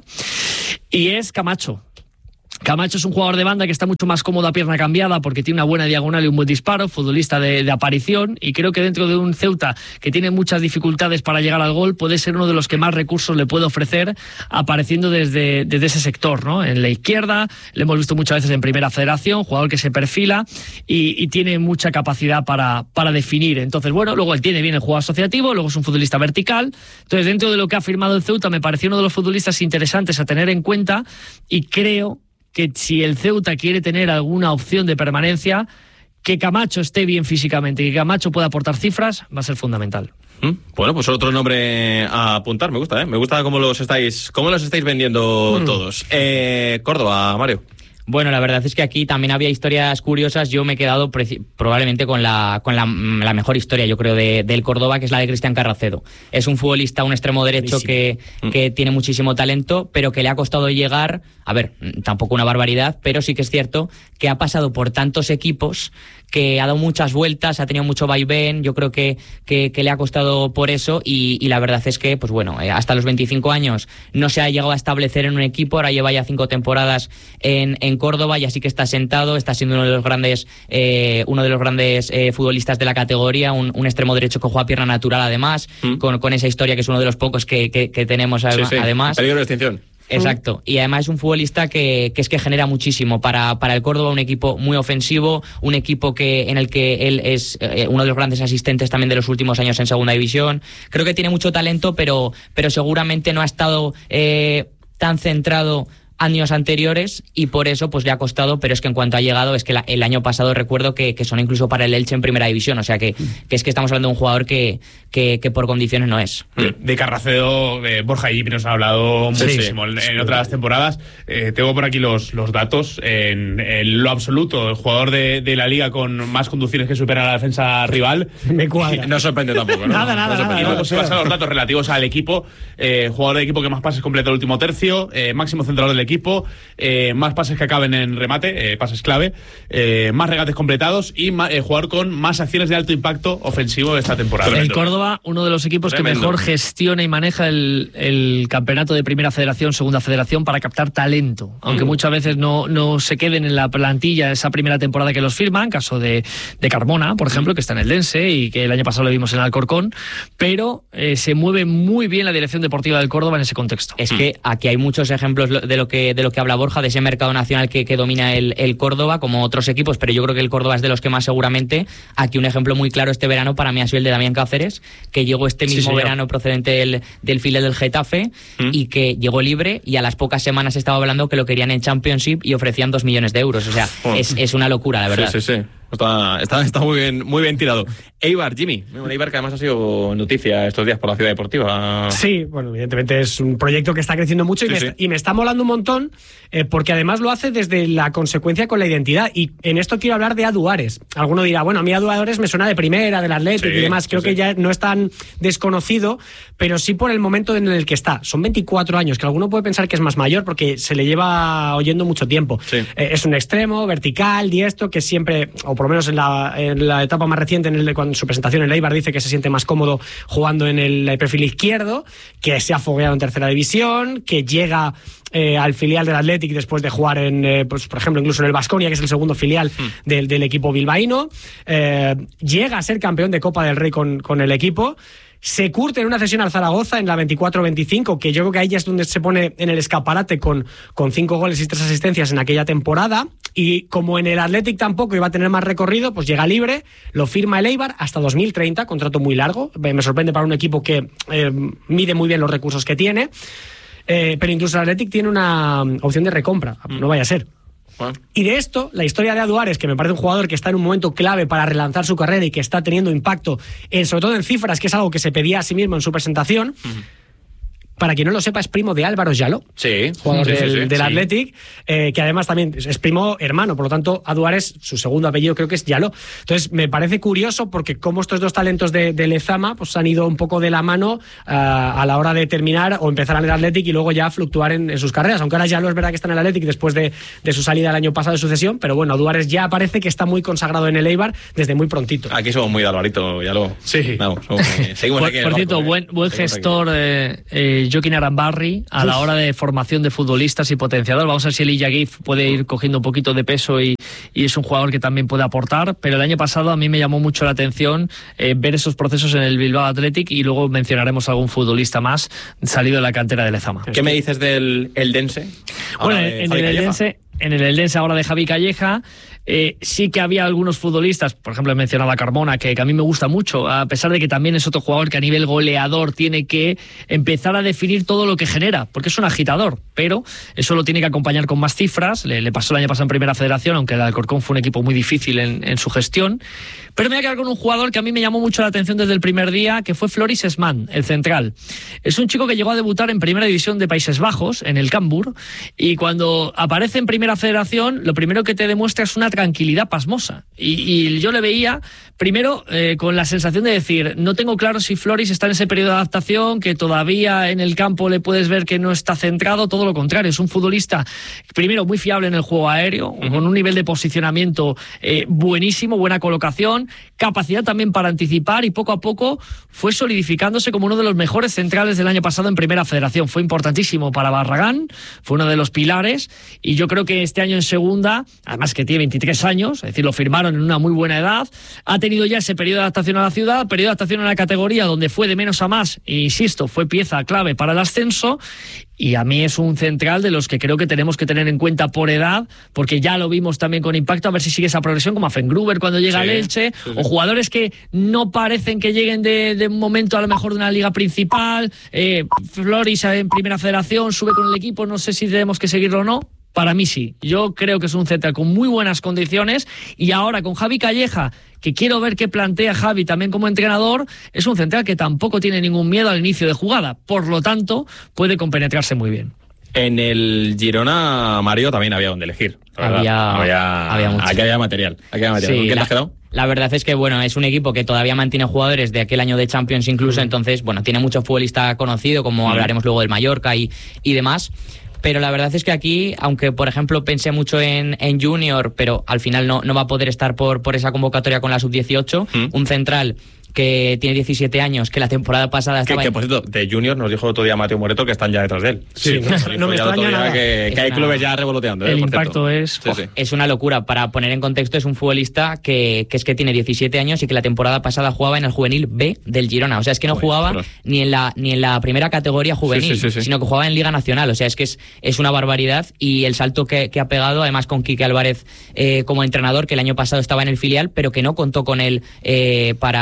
y es Camacho. Camacho es un jugador de banda que está mucho más cómodo a pierna cambiada porque tiene una buena diagonal y un buen disparo, futbolista de, de aparición, y creo que dentro de un Ceuta que tiene muchas dificultades para llegar al gol puede ser uno de los que más recursos le puede ofrecer apareciendo desde, desde ese sector, ¿no? En la izquierda, le hemos visto muchas veces en Primera Federación, jugador que se perfila y, y tiene mucha capacidad para, para definir. Entonces, bueno, luego él tiene bien el juego asociativo, luego es un futbolista vertical. Entonces, dentro de lo que ha firmado el Ceuta, me pareció uno de los futbolistas interesantes a tener en cuenta, y creo que si el Ceuta quiere tener alguna opción de permanencia, que Camacho esté bien físicamente y que Camacho pueda aportar cifras va a ser fundamental. Mm, bueno, pues otro nombre a apuntar, me gusta, ¿eh? Me gusta cómo los estáis, cómo los estáis vendiendo mm. todos. Eh, Córdoba, Mario. Bueno, la verdad es que aquí también había historias curiosas. Yo me he quedado preci- probablemente con la con la, la mejor historia, yo creo, de, del Córdoba, que es la de Cristian Carracedo. Es un futbolista, un extremo derecho que, que tiene muchísimo talento, pero que le ha costado llegar, a ver, tampoco una barbaridad, pero sí que es cierto que ha pasado por tantos equipos, que ha dado muchas vueltas, ha tenido mucho vaivén, yo creo que, que, que le ha costado por eso, y, y la verdad es que, pues bueno, hasta los veinticinco años no se ha llegado a establecer en un equipo, ahora lleva ya cinco temporadas en, en Córdoba y así que está sentado, está siendo uno de los grandes eh, uno de los grandes eh, futbolistas de la categoría, un, un extremo derecho que juega a pierna natural además, mm. con, con esa historia que es uno de los pocos que, que, que tenemos sí, sí. además. Peligro de extinción. Exacto, y además es un futbolista que, que es que genera muchísimo para, para el Córdoba, un equipo muy ofensivo, un equipo que en el que él es eh, uno de los grandes asistentes también de los últimos años en Segunda División. Creo que tiene mucho talento, pero, pero seguramente no ha estado eh, tan centrado años anteriores y por eso pues le ha costado, pero es que en cuanto ha llegado, es que la, el año pasado recuerdo que, que son incluso para el Elche en Primera División, o sea que, que es que estamos hablando de un jugador que, que, que por condiciones no es. De, de Carracedo, de Borja y nos ha hablado sí, muchísimo sí, en, en otras temporadas. Eh, tengo por aquí los, los datos. En, en lo absoluto, el jugador de, de la liga con más conducciones que supera a la defensa rival. Me cuadra. No sorprende tampoco, ¿no? Nada, nada, no nada. Y luego se pasan los datos relativos al equipo. Eh, jugador de equipo que más pases completa el último tercio, eh, máximo centrador del equipo, eh, más pases que acaben en remate, eh, pases clave, eh, más regates completados y más, eh, jugador con más acciones de alto impacto ofensivo esta temporada. El Córdoba, uno de los equipos Tremendo. que mejor gestiona y maneja el, el campeonato de Primera Federación, Segunda Federación para captar talento, aunque mm. muchas veces no, no se queden en la plantilla esa primera temporada que los firman, caso de, de Carmona, por ejemplo, que está en el Dense y que el año pasado lo vimos en Alcorcón, pero eh, se mueve muy bien la dirección deportiva del Córdoba en ese contexto. Es que aquí hay muchos ejemplos de lo que, de lo que habla Borja, de ese mercado nacional que, que domina el, el Córdoba, como otros equipos, pero yo creo que el Córdoba es de los que más seguramente. Aquí un ejemplo muy claro este verano para mí ha sido el de Damián Cáceres, que llegó este mismo sí, verano procedente del, del filial del Getafe ¿Mm? y que llegó libre y a las pocas semanas estaba hablando que lo querían en Championship y ofrecían dos millones de euros. O sea, oh. es, es una locura, la verdad. Sí, sí, sí. Está, está, está muy bien, muy bien tirado. Eibar, Jimmy. Un Eibar que además ha sido noticia estos días por la Ciudad Deportiva. Sí, bueno, evidentemente es un proyecto que está creciendo mucho y, sí, me, sí. Está, y me está molando un montón eh, porque además lo hace desde la consecuencia con la identidad. Y en esto quiero hablar de Aduares. Alguno dirá, bueno, a mí Aduares me suena de primera, del Atlético, sí, y demás. Creo sí, que sí. ya no es tan desconocido, pero sí por el momento en el que está. Son veinticuatro años, que alguno puede pensar que es más mayor porque se le lleva oyendo mucho tiempo. Sí. Eh, es un extremo, vertical, diestro, que siempre, o por lo menos en la, en la etapa más reciente, en, el, cuando, en su presentación en Eibar, dice que se siente más cómodo jugando en el perfil izquierdo, que se ha fogueado en tercera división, que llega eh, al filial del Athletic después de jugar en, eh, pues, por ejemplo, incluso en el Baskonia, que es el segundo filial mm. del, del equipo bilbaíno, eh, llega a ser campeón de Copa del Rey con, con el equipo. Se curte en una cesión al Zaragoza en la veinticuatro veinticinco, que yo creo que ahí ya es donde se pone en el escaparate con, con cinco goles y tres asistencias en aquella temporada. Y como en el Athletic tampoco iba a tener más recorrido, pues llega libre, lo firma el Eibar hasta dos mil treinta, contrato muy largo. Me sorprende para un equipo que eh, mide muy bien los recursos que tiene. Eh, pero incluso el Athletic tiene una opción de recompra, no vaya a ser. Bueno. Y de esto, la historia de Aduares, que me parece un jugador que está en un momento clave para relanzar su carrera y que está teniendo impacto, en, sobre todo en cifras, que es algo que se pedía a sí mismo en su presentación. Uh-huh. Para quien no lo sepa, es primo de Álvaro Jaló, sí, jugador sí, del, sí, sí, del sí. Athletic, eh, que además también es primo hermano, por lo tanto, Aduares, su segundo apellido creo que es Jaló. Entonces, me parece curioso porque como estos dos talentos de, de Lezama pues han ido un poco de la mano uh, a la hora de terminar o empezar en el Athletic y luego ya fluctuar en, en sus carreras. Aunque ahora Jaló es verdad que está en el Athletic después de, de su salida el año pasado de sucesión, pero bueno, Aduares ya parece que está muy consagrado en el Eibar desde muy prontito. Aquí somos muy de Alvarito, Jaló. Sí. Vamos, somos, eh, seguimos por, aquí por cierto, barco, buen, buen gestor eh, eh, Joaquín Arambarri a la hora de formación de futbolistas y potenciador. Vamos a ver si el Illagif puede ir cogiendo un poquito de peso y, y es un jugador que también puede aportar, pero el año pasado a mí me llamó mucho la atención eh, ver esos procesos en el Bilbao Athletic y luego mencionaremos algún futbolista más salido de la cantera de Lezama. ¿Qué me dices del Eldense? Bueno, en el Eldense, en el Eldense ahora de Javi Calleja, Eh, sí que había algunos futbolistas, por ejemplo he mencionado a Carmona, que, que a mí me gusta mucho, a pesar de que también es otro jugador que a nivel goleador tiene que empezar a definir todo lo que genera, porque es un agitador, pero eso lo tiene que acompañar con más cifras. Le, le pasó el año pasado en Primera Federación, aunque el Alcorcón fue un equipo muy difícil en, en su gestión. Pero me voy a quedar con un jugador que a mí me llamó mucho la atención desde el primer día, que fue Floris Esman, el central. Es un chico que llegó a debutar en Primera División de Países Bajos, en el Cambuur, y cuando aparece en Primera Federación, lo primero que te demuestra es una tranquilidad pasmosa. Y, y yo le veía, primero, eh, con la sensación de decir, no tengo claro si Floris está en ese periodo de adaptación, que todavía en el campo le puedes ver que no está centrado, todo lo contrario, es un futbolista, primero, muy fiable en el juego aéreo, uh-huh. con un nivel de posicionamiento eh, buenísimo, buena colocación, capacidad también para anticipar y poco a poco fue solidificándose como uno de los mejores centrales del año pasado en Primera Federación. Fue importantísimo para Barragán, fue uno de los pilares y yo creo que este año en Segunda, además que tiene veintitrés años, es decir, lo firmaron en una muy buena edad, ha tenido ya ese periodo de adaptación a la ciudad, periodo de adaptación a la categoría donde fue de menos a más, e insisto, fue pieza clave para el ascenso. Y a mí es un central de los que creo que tenemos que tener en cuenta por edad, porque ya lo vimos también con impacto, a ver si sigue esa progresión, como a Fengruber cuando llega sí, al Elche, sí, sí. o jugadores que no parecen que lleguen de, de un momento a lo mejor de una liga principal. eh, Floris en Primera Federación sube con el equipo, no sé si tenemos que seguirlo o no. Para mí sí, yo creo que es un central con muy buenas condiciones y ahora con Javi Calleja, que quiero ver qué plantea Javi también como entrenador, es un central que tampoco tiene ningún miedo al inicio de jugada, por lo tanto puede compenetrarse muy bien. En el Girona, Mario, también había donde elegir. Había, había, había mucho. Aquí había material. Aquí había material. Sí, ¿Con quién la, te has quedado? La verdad es que bueno, es un equipo que todavía mantiene jugadores de aquel año de Champions incluso, mm. entonces bueno, tiene mucho futbolista conocido, como mm. hablaremos luego del Mallorca y, y demás. Pero la verdad es que aquí, aunque por ejemplo pensé mucho en, en Junior, pero al final no, no va a poder estar por, por esa convocatoria con la sub dieciocho, mm. un central que tiene diecisiete años, que la temporada pasada estaba... Que, que por cierto, de Junior nos dijo otro día Mateo Moreto que están ya detrás de él. Sí, sí no, no me extraña nada. Que, que hay una... clubes ya revoloteando. El ¿eh? impacto es... Sí, sí. Es una locura. Para poner en contexto, es un futbolista que, que es que tiene diecisiete años y que la temporada pasada jugaba en el juvenil B del Girona. O sea, es que no Uy, jugaba pero... ni en la ni en la primera categoría juvenil, sí, sí, sí, sí. sino que jugaba en Liga Nacional. O sea, es que es, es una barbaridad y el salto que, que ha pegado, además con Quique Álvarez eh, como entrenador, que el año pasado estaba en el filial, pero que no contó con él eh, para, para ese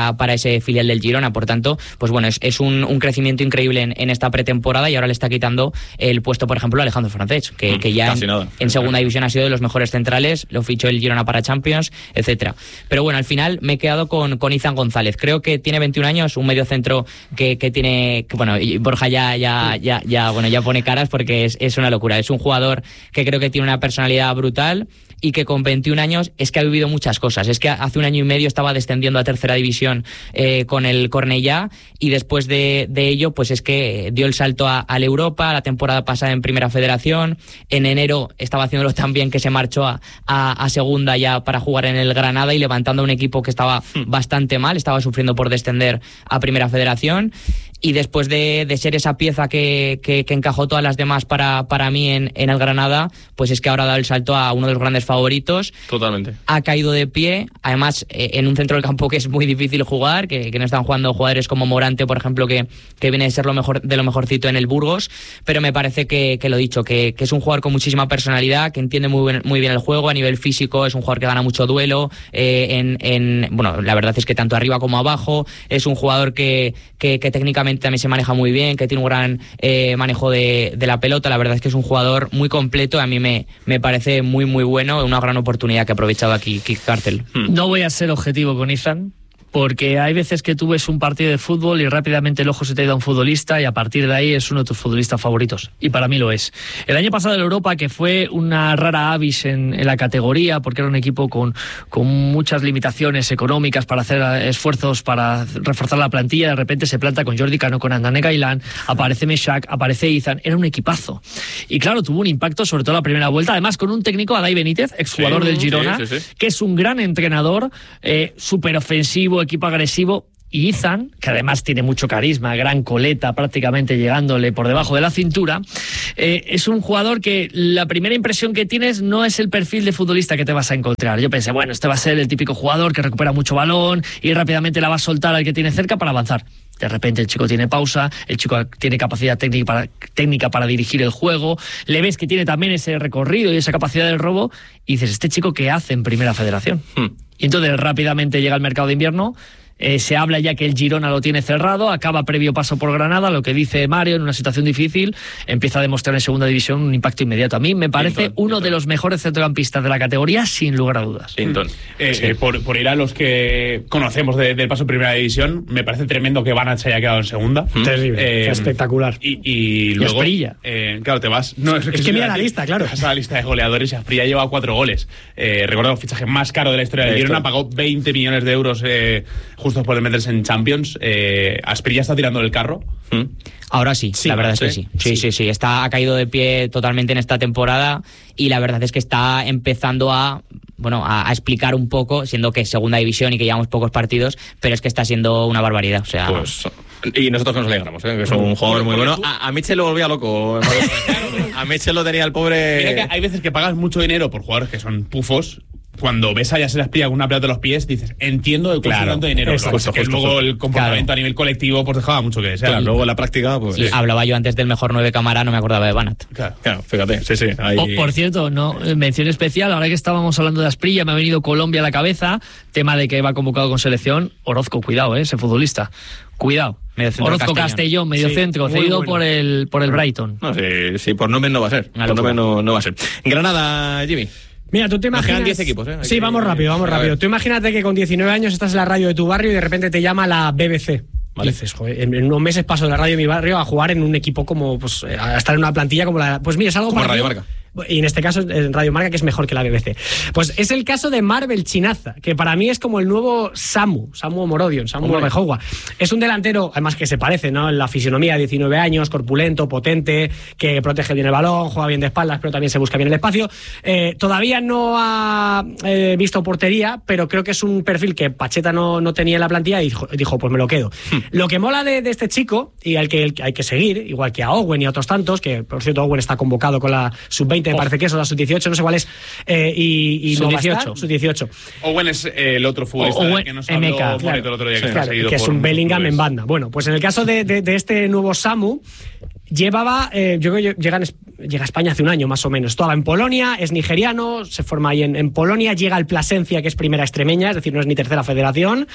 eh, filial del Girona. Por tanto, pues bueno, es, es un, un crecimiento increíble en, en esta pretemporada y ahora le está quitando el puesto, por ejemplo, a Alejandro Francés, que, que ya en, en segunda división ha sido de los mejores centrales, lo fichó el Girona para Champions, etcétera. Pero bueno, al final me he quedado con, con Izan González. Creo que tiene veintiún años, un mediocentro que, que tiene, que, bueno, y Borja ya, ya, ya, ya, bueno, ya pone caras porque es, es una locura. Es un jugador que creo que tiene una personalidad brutal y que con veintiún años es que ha vivido muchas cosas. Es que hace un año y medio estaba descendiendo a tercera división eh, con el Cornellá y después de, de ello pues es que dio el salto a, a la Europa, la temporada pasada en Primera Federación. En enero estaba haciéndolo tan bien que se marchó a, a, a segunda ya para jugar en el Granada y levantando un equipo que estaba bastante mal, estaba sufriendo por descender a Primera Federación. Y después de, de ser esa pieza que, que, que encajó todas las demás para, para mí en, en el Granada, pues es que ahora ha dado el salto a uno de los grandes favoritos. Totalmente. Ha caído de pie, además eh, en un centro del campo que es muy difícil jugar, que, que no están jugando jugadores como Morante, por ejemplo, que, que viene de ser lo mejor de lo mejorcito en el Burgos, pero me parece que, que lo dicho, que, que es un jugador con muchísima personalidad, que entiende muy bien, muy bien el juego a nivel físico, es un jugador que gana mucho duelo, eh, en, en, bueno, la verdad es que tanto arriba como abajo, es un jugador que, que, que técnicamente también se maneja muy bien, que tiene un gran eh, manejo de, de la pelota. La verdad es que es un jugador muy completo, a mí me, me parece muy muy bueno, una gran oportunidad que ha aprovechado aquí Kik Kartel. No voy a ser objetivo con Izan, porque hay veces que tú ves un partido de fútbol y rápidamente el ojo se te ha ido a un futbolista y a partir de ahí es uno de tus futbolistas favoritos. Y para mí lo es. El año pasado en Europa, que fue una rara avis en, en la categoría, porque era un equipo con, con muchas limitaciones económicas para hacer esfuerzos para reforzar la plantilla, de repente se planta con Jordi Cano, con Andane Gailán, aparece Meshak, aparece Izan, era un equipazo. Y claro, tuvo un impacto sobre todo la primera vuelta, además con un técnico, Adai Benítez, exjugador sí, del Girona, sí, sí, sí. que es un gran entrenador, eh, súper ofensivo, equipo agresivo, y Izan, que además tiene mucho carisma, gran coleta prácticamente llegándole por debajo de la cintura, eh, es un jugador que la primera impresión que tienes no es el perfil de futbolista que te vas a encontrar. Yo pensé, bueno, este va a ser el típico jugador que recupera mucho balón y rápidamente la va a soltar al que tiene cerca para avanzar. De repente el chico tiene pausa, el chico tiene capacidad técnica para, técnica para dirigir el juego, le ves que tiene también ese recorrido y esa capacidad del robo y dices, ¿este chico qué hace en Primera Federación? Hmm. Y entonces rápidamente llega el mercado de invierno, eh, se habla ya que el Girona lo tiene cerrado, acaba previo paso por Granada, lo que dice Mario, en una situación difícil, empieza a demostrar en segunda división un impacto inmediato. A mí me parece Hinton, uno Hinton. de los mejores centrocampistas de la categoría, sin lugar a dudas. Hinton. Eh, sí. eh, por, por ir a los que conocemos de, del paso en Primera División, me parece tremendo que Banach se haya quedado en segunda. Terrible, eh, espectacular. Y, y luego, y eh, claro, te vas... No, es, es que, que mira la lista, claro. Vas a la lista de goleadores y Asprilla lleva cuatro goles. Eh, recuerdo el fichaje más caro de la historia del Girona, pagó veinte millones de euros eh, justo después de meterse en Champions. eh, Asprilla está tirando el carro. ¿Mm? Ahora sí, sí, la verdad sí, es que sí. Sí, sí, sí, sí. Está, ha caído de pie totalmente en esta temporada y la verdad es que está empezando a, bueno, a, a explicar un poco, siendo que es segunda división y que llevamos pocos partidos, pero es que está siendo una barbaridad. O sea, pues, y nosotros nos alegramos, ¿eh? Que es un jugador muy bueno. A, a Mitchell lo volvía loco. A Mitchell lo tenía el pobre. Mira que hay veces que pagas mucho dinero por jugadores que son pufos. Cuando ves a Yasser Asprilla con una pelota de los pies, dices, entiendo el coste de tanto dinero. Lo que es que luego justo. el comportamiento claro. a nivel colectivo pues dejaba mucho que desear. Claro, luego en la práctica, pues. Sí, sí. Hablaba yo antes del mejor nueve Cámara, no me acordaba de Banat. Claro, claro, fíjate, sí, sí. Ahí... Oh, por cierto, no, mención especial, ahora que estábamos hablando de Asprilla, me ha venido Colombia a la cabeza, tema de que va convocado con selección. Orozco, cuidado, ¿eh? Ese futbolista. Cuidado. Orozco Castellón, medio sí, centro, cedido bueno. por el por el Brighton. No, sí, sí, por nombre no va a ser. Por nombre no, no va a ser. Granada, Jimmy. Mira, tú te imaginas... Nos quedan diez equipos, ¿eh? Sí, vamos rápido, vamos rápido. Tú imagínate que con diecinueve años estás en la radio de tu barrio y de repente te llama la B B C. Vale. Dices, joder, en unos meses paso de la radio de mi barrio a jugar en un equipo como, pues, a estar en una plantilla como la... Pues mira, es algo como para... Radio Marca. Y en este caso en Radio Marca, que es mejor que la B B C. Pues es el caso de Marvel Chinaza, que para mí es como el nuevo Samu, Samu Morodion, Samu Orejowa. Es un delantero, además que se parece, ¿no? En la fisionomía, diecinueve años, corpulento, potente, que protege bien el balón, juega bien de espaldas, pero también se busca bien el espacio. Eh, todavía no ha eh, visto portería, pero creo que es un perfil que Pacheta no, no tenía en la plantilla y dijo, dijo pues me lo quedo. Hmm. Lo que mola de, de este chico, y al que el, hay que seguir, igual que a Owen y a otros tantos, que por cierto Owen está convocado con la sub veinte, me parece que eso, la sub dieciocho, no sé cuál es, eh, y, y sub dieciocho. sub dieciocho. Owen es eh, el otro futbolista Owen, que nos habló claro, el otro día, que, sí, está claro, que es un Bellingham en banda. Bueno, pues en el caso de, de, de este nuevo Samu, llevaba, eh, yo creo que llegan llega a España hace un año más o menos. Estaba en Polonia, es nigeriano, se forma ahí en, en Polonia, llega al Plasencia, que es primera extremeña, es decir, no es ni tercera federación.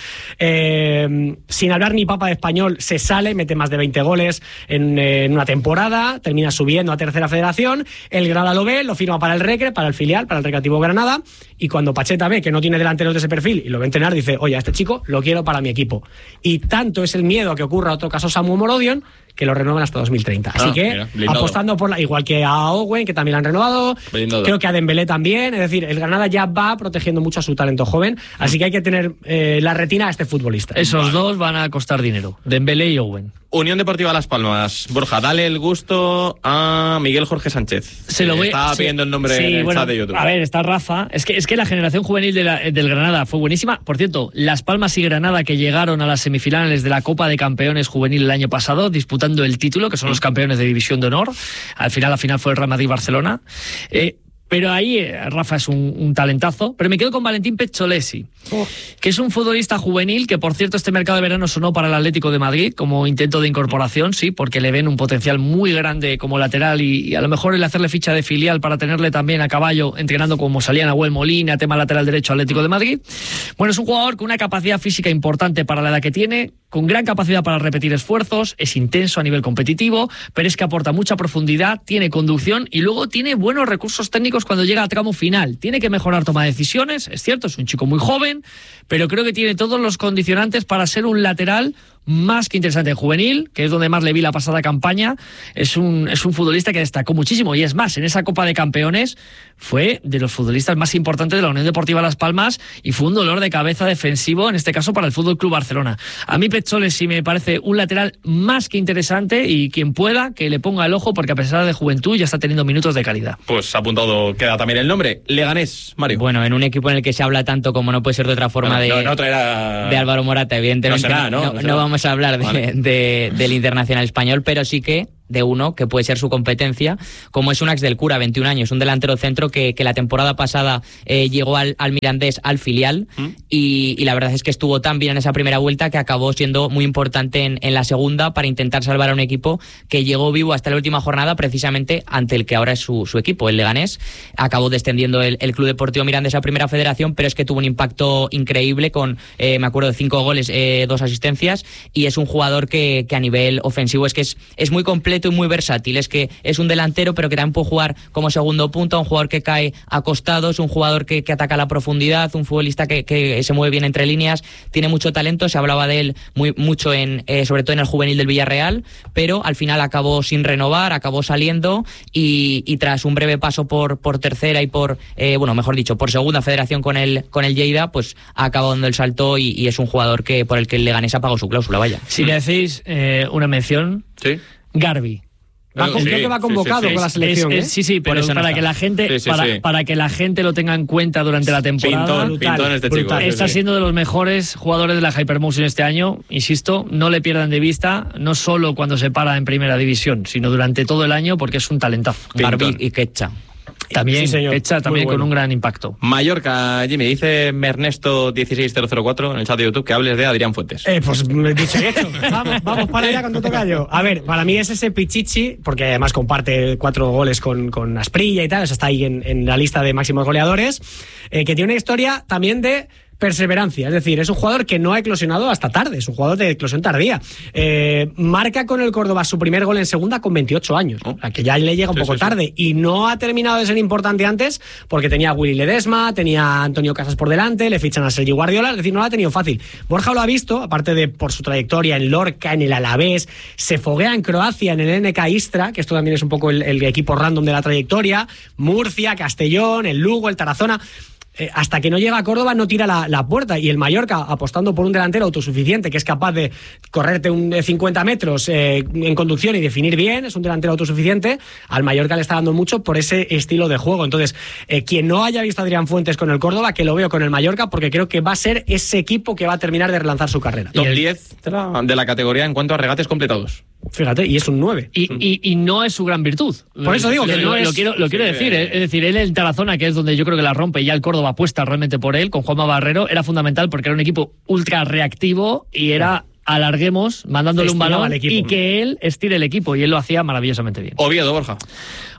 Eh, sin hablar ni papa de español, se sale, mete más de veinte goles en, en una temporada, termina subiendo a tercera federación. El Granada lo ve, lo firma para el Recre, para el filial, para el Recreativo Granada, y cuando Pacheta ve que no tiene delanteros de ese perfil y lo ve entrenar, dice, oye, a este chico lo quiero para mi equipo. Y tanto es el miedo a que ocurra otro caso Samu Morodion, que lo renuevan hasta dos mil treinta. Así ah, que mira, apostando por la, igual que a Owen, que también la han renovado, blindado. Creo que a Dembélé también, es decir, el Granada ya va protegiendo mucho a su talento joven, así que hay que tener eh, la retina a este futbolista. Esos vale. dos van a costar dinero, Dembélé y Owen. Unión Deportiva Las Palmas. Borja, dale el gusto a Miguel Jorge Sánchez. Se lo voy, Estaba sí, pidiendo el nombre sí, en el bueno, chat de YouTube. A ver, está Rafa. Es que, es que la generación juvenil de la, del Granada fue buenísima. Por cierto, Las Palmas y Granada, que llegaron a las semifinales de la Copa de Campeones Juvenil el año pasado, disputando el título, que son los campeones de División de Honor. Al final, la final fue el Real Madrid-Barcelona. Eh, Pero ahí eh, Rafa es un, un talentazo. Pero me quedo con Valentín Pezzolesi, oh. que es un futbolista juvenil que, por cierto, este mercado de verano sonó para el Atlético de Madrid como intento de incorporación, sí, porque le ven un potencial muy grande como lateral y, y a lo mejor el hacerle ficha de filial para tenerle también a caballo entrenando como salía Nahuel Molina, tema lateral derecho Atlético de Madrid. Bueno, es un jugador con una capacidad física importante para la edad que tiene, con gran capacidad para repetir esfuerzos, es intenso a nivel competitivo, pero es que aporta mucha profundidad, tiene conducción y luego tiene buenos recursos técnicos cuando llega al tramo final. Tiene que mejorar toma de decisiones, es cierto, es un chico muy joven, pero creo que tiene todos los condicionantes para ser un lateral más que interesante en juvenil, que es donde más le vi la pasada campaña. Es un, es un futbolista que destacó muchísimo, y es más, en esa Copa de Campeones fue de los futbolistas más importantes de la Unión Deportiva Las Palmas y fue un dolor de cabeza defensivo, en este caso para el Fútbol Club Barcelona. A mí Pezzolesi sí me parece un lateral más que interesante, y quien pueda que le ponga el ojo, porque a pesar de juventud ya está teniendo minutos de calidad. Pues apuntado queda también el nombre, Leganés, Mario. Bueno, en un equipo en el que se habla tanto, como no puede ser de otra forma, bueno, de, no, no traerá... de Álvaro Morata, evidentemente. No será, ¿no? No, no, será. no vamos a hablar de, vale. de, del internacional español, pero sí que de uno que puede ser su competencia, como es Unax del Cura, veintiún años, un delantero centro que, que la temporada pasada eh, llegó al, al Mirandés, al filial, ¿Mm? y, y la verdad es que estuvo tan bien en esa primera vuelta que acabó siendo muy importante en, en la segunda para intentar salvar a un equipo que llegó vivo hasta la última jornada, precisamente ante el que ahora es su, su equipo, el Leganés. Acabó descendiendo el, el Club Deportivo Mirandés a primera federación, pero es que tuvo un impacto increíble con, eh, me acuerdo, de cinco goles, eh, dos asistencias, y es un jugador que, que a nivel ofensivo es que es, es muy completo y muy versátil. Es que es un delantero, pero que también puede jugar como segundo punta, un jugador que cae a costados, un jugador que, que ataca a la profundidad, un futbolista que, que se mueve bien entre líneas, tiene mucho talento. Se hablaba de él muy, mucho en, eh, sobre todo en el juvenil del Villarreal, pero al final acabó sin renovar, acabó saliendo, y, y tras un breve paso por, por tercera y por, eh, bueno, mejor dicho, por segunda federación con el, con el Lleida, pues ha acabado dando el salto, y, y es un jugador que por el que el Leganés ha pagado su cláusula, vaya. Si me hacéis eh, una mención, ¿sí? Garbi. Va, sí, creo que va convocado sí, sí, sí. con la selección. Es, es, sí, sí, pero para que la gente sí, sí, para, sí. para que la gente lo tenga en cuenta durante la temporada. Pintón, brutal, pintón este chico. Sí, está sí. siendo de los mejores jugadores de la Hypermotion este año. Insisto, no le pierdan de vista, no solo cuando se para en primera división, sino durante todo el año, porque es un talentazo. Garbi y Quecha. También, sí, Hecha también bueno. con un gran impacto. Mallorca, Jimmy, dice Ernesto dieciséis mil cuatro en el chat de YouTube que hables de Adrián Fuentes. Eh, pues dicho y hecho. vamos, vamos para allá con todo callo. A ver, para mí es ese Pichichi, porque además comparte cuatro goles con, con Asprilla y tal, o sea, está ahí en, en la lista de máximos goleadores, eh, que tiene una historia también de perseverancia, es decir, es un jugador que no ha eclosionado hasta tarde, es un jugador de eclosión tardía. Eh, marca con el Córdoba su primer gol en segunda con veintiocho años, oh. a que ya le llega un sí, poco sí, tarde, sí. y no ha terminado de ser importante antes porque tenía a Willy Ledesma, tenía a Antonio Casas por delante, le fichan a Sergi Guardiola, es decir, no lo ha tenido fácil. Borja lo ha visto, aparte de por su trayectoria en Lorca, en el Alavés, se foguea en Croacia, en el N K Istra, que esto también es un poco el, el equipo random de la trayectoria, Murcia, Castellón, el Lugo, el Tarazona. Eh, hasta que no llega a Córdoba no tira la, la puerta, y el Mallorca, apostando por un delantero autosuficiente que es capaz de correrte un cincuenta metros eh, en conducción y definir bien, es un delantero autosuficiente, al Mallorca le está dando mucho por ese estilo de juego. Entonces, eh, quien no haya visto a Adrián Fuentes con el Córdoba, que lo veo con el Mallorca, porque creo que va a ser ese equipo que va a terminar de relanzar su carrera. Top diez de la, de la categoría en cuanto a regates completados. Fíjate, y es un nueve. Y, y, y no es su gran virtud. Por eso digo que lo, no es... Lo quiero, lo quiero sí, decir, eh. es decir, él en Tarazona, que es donde yo creo que la rompe, y ya el Córdoba apuesta realmente por él, con Juanma Barrero, era fundamental porque era un equipo ultra reactivo y era... alarguemos, mandándole un balón y que él estire el equipo, y él lo hacía maravillosamente bien. Oviedo, Borja.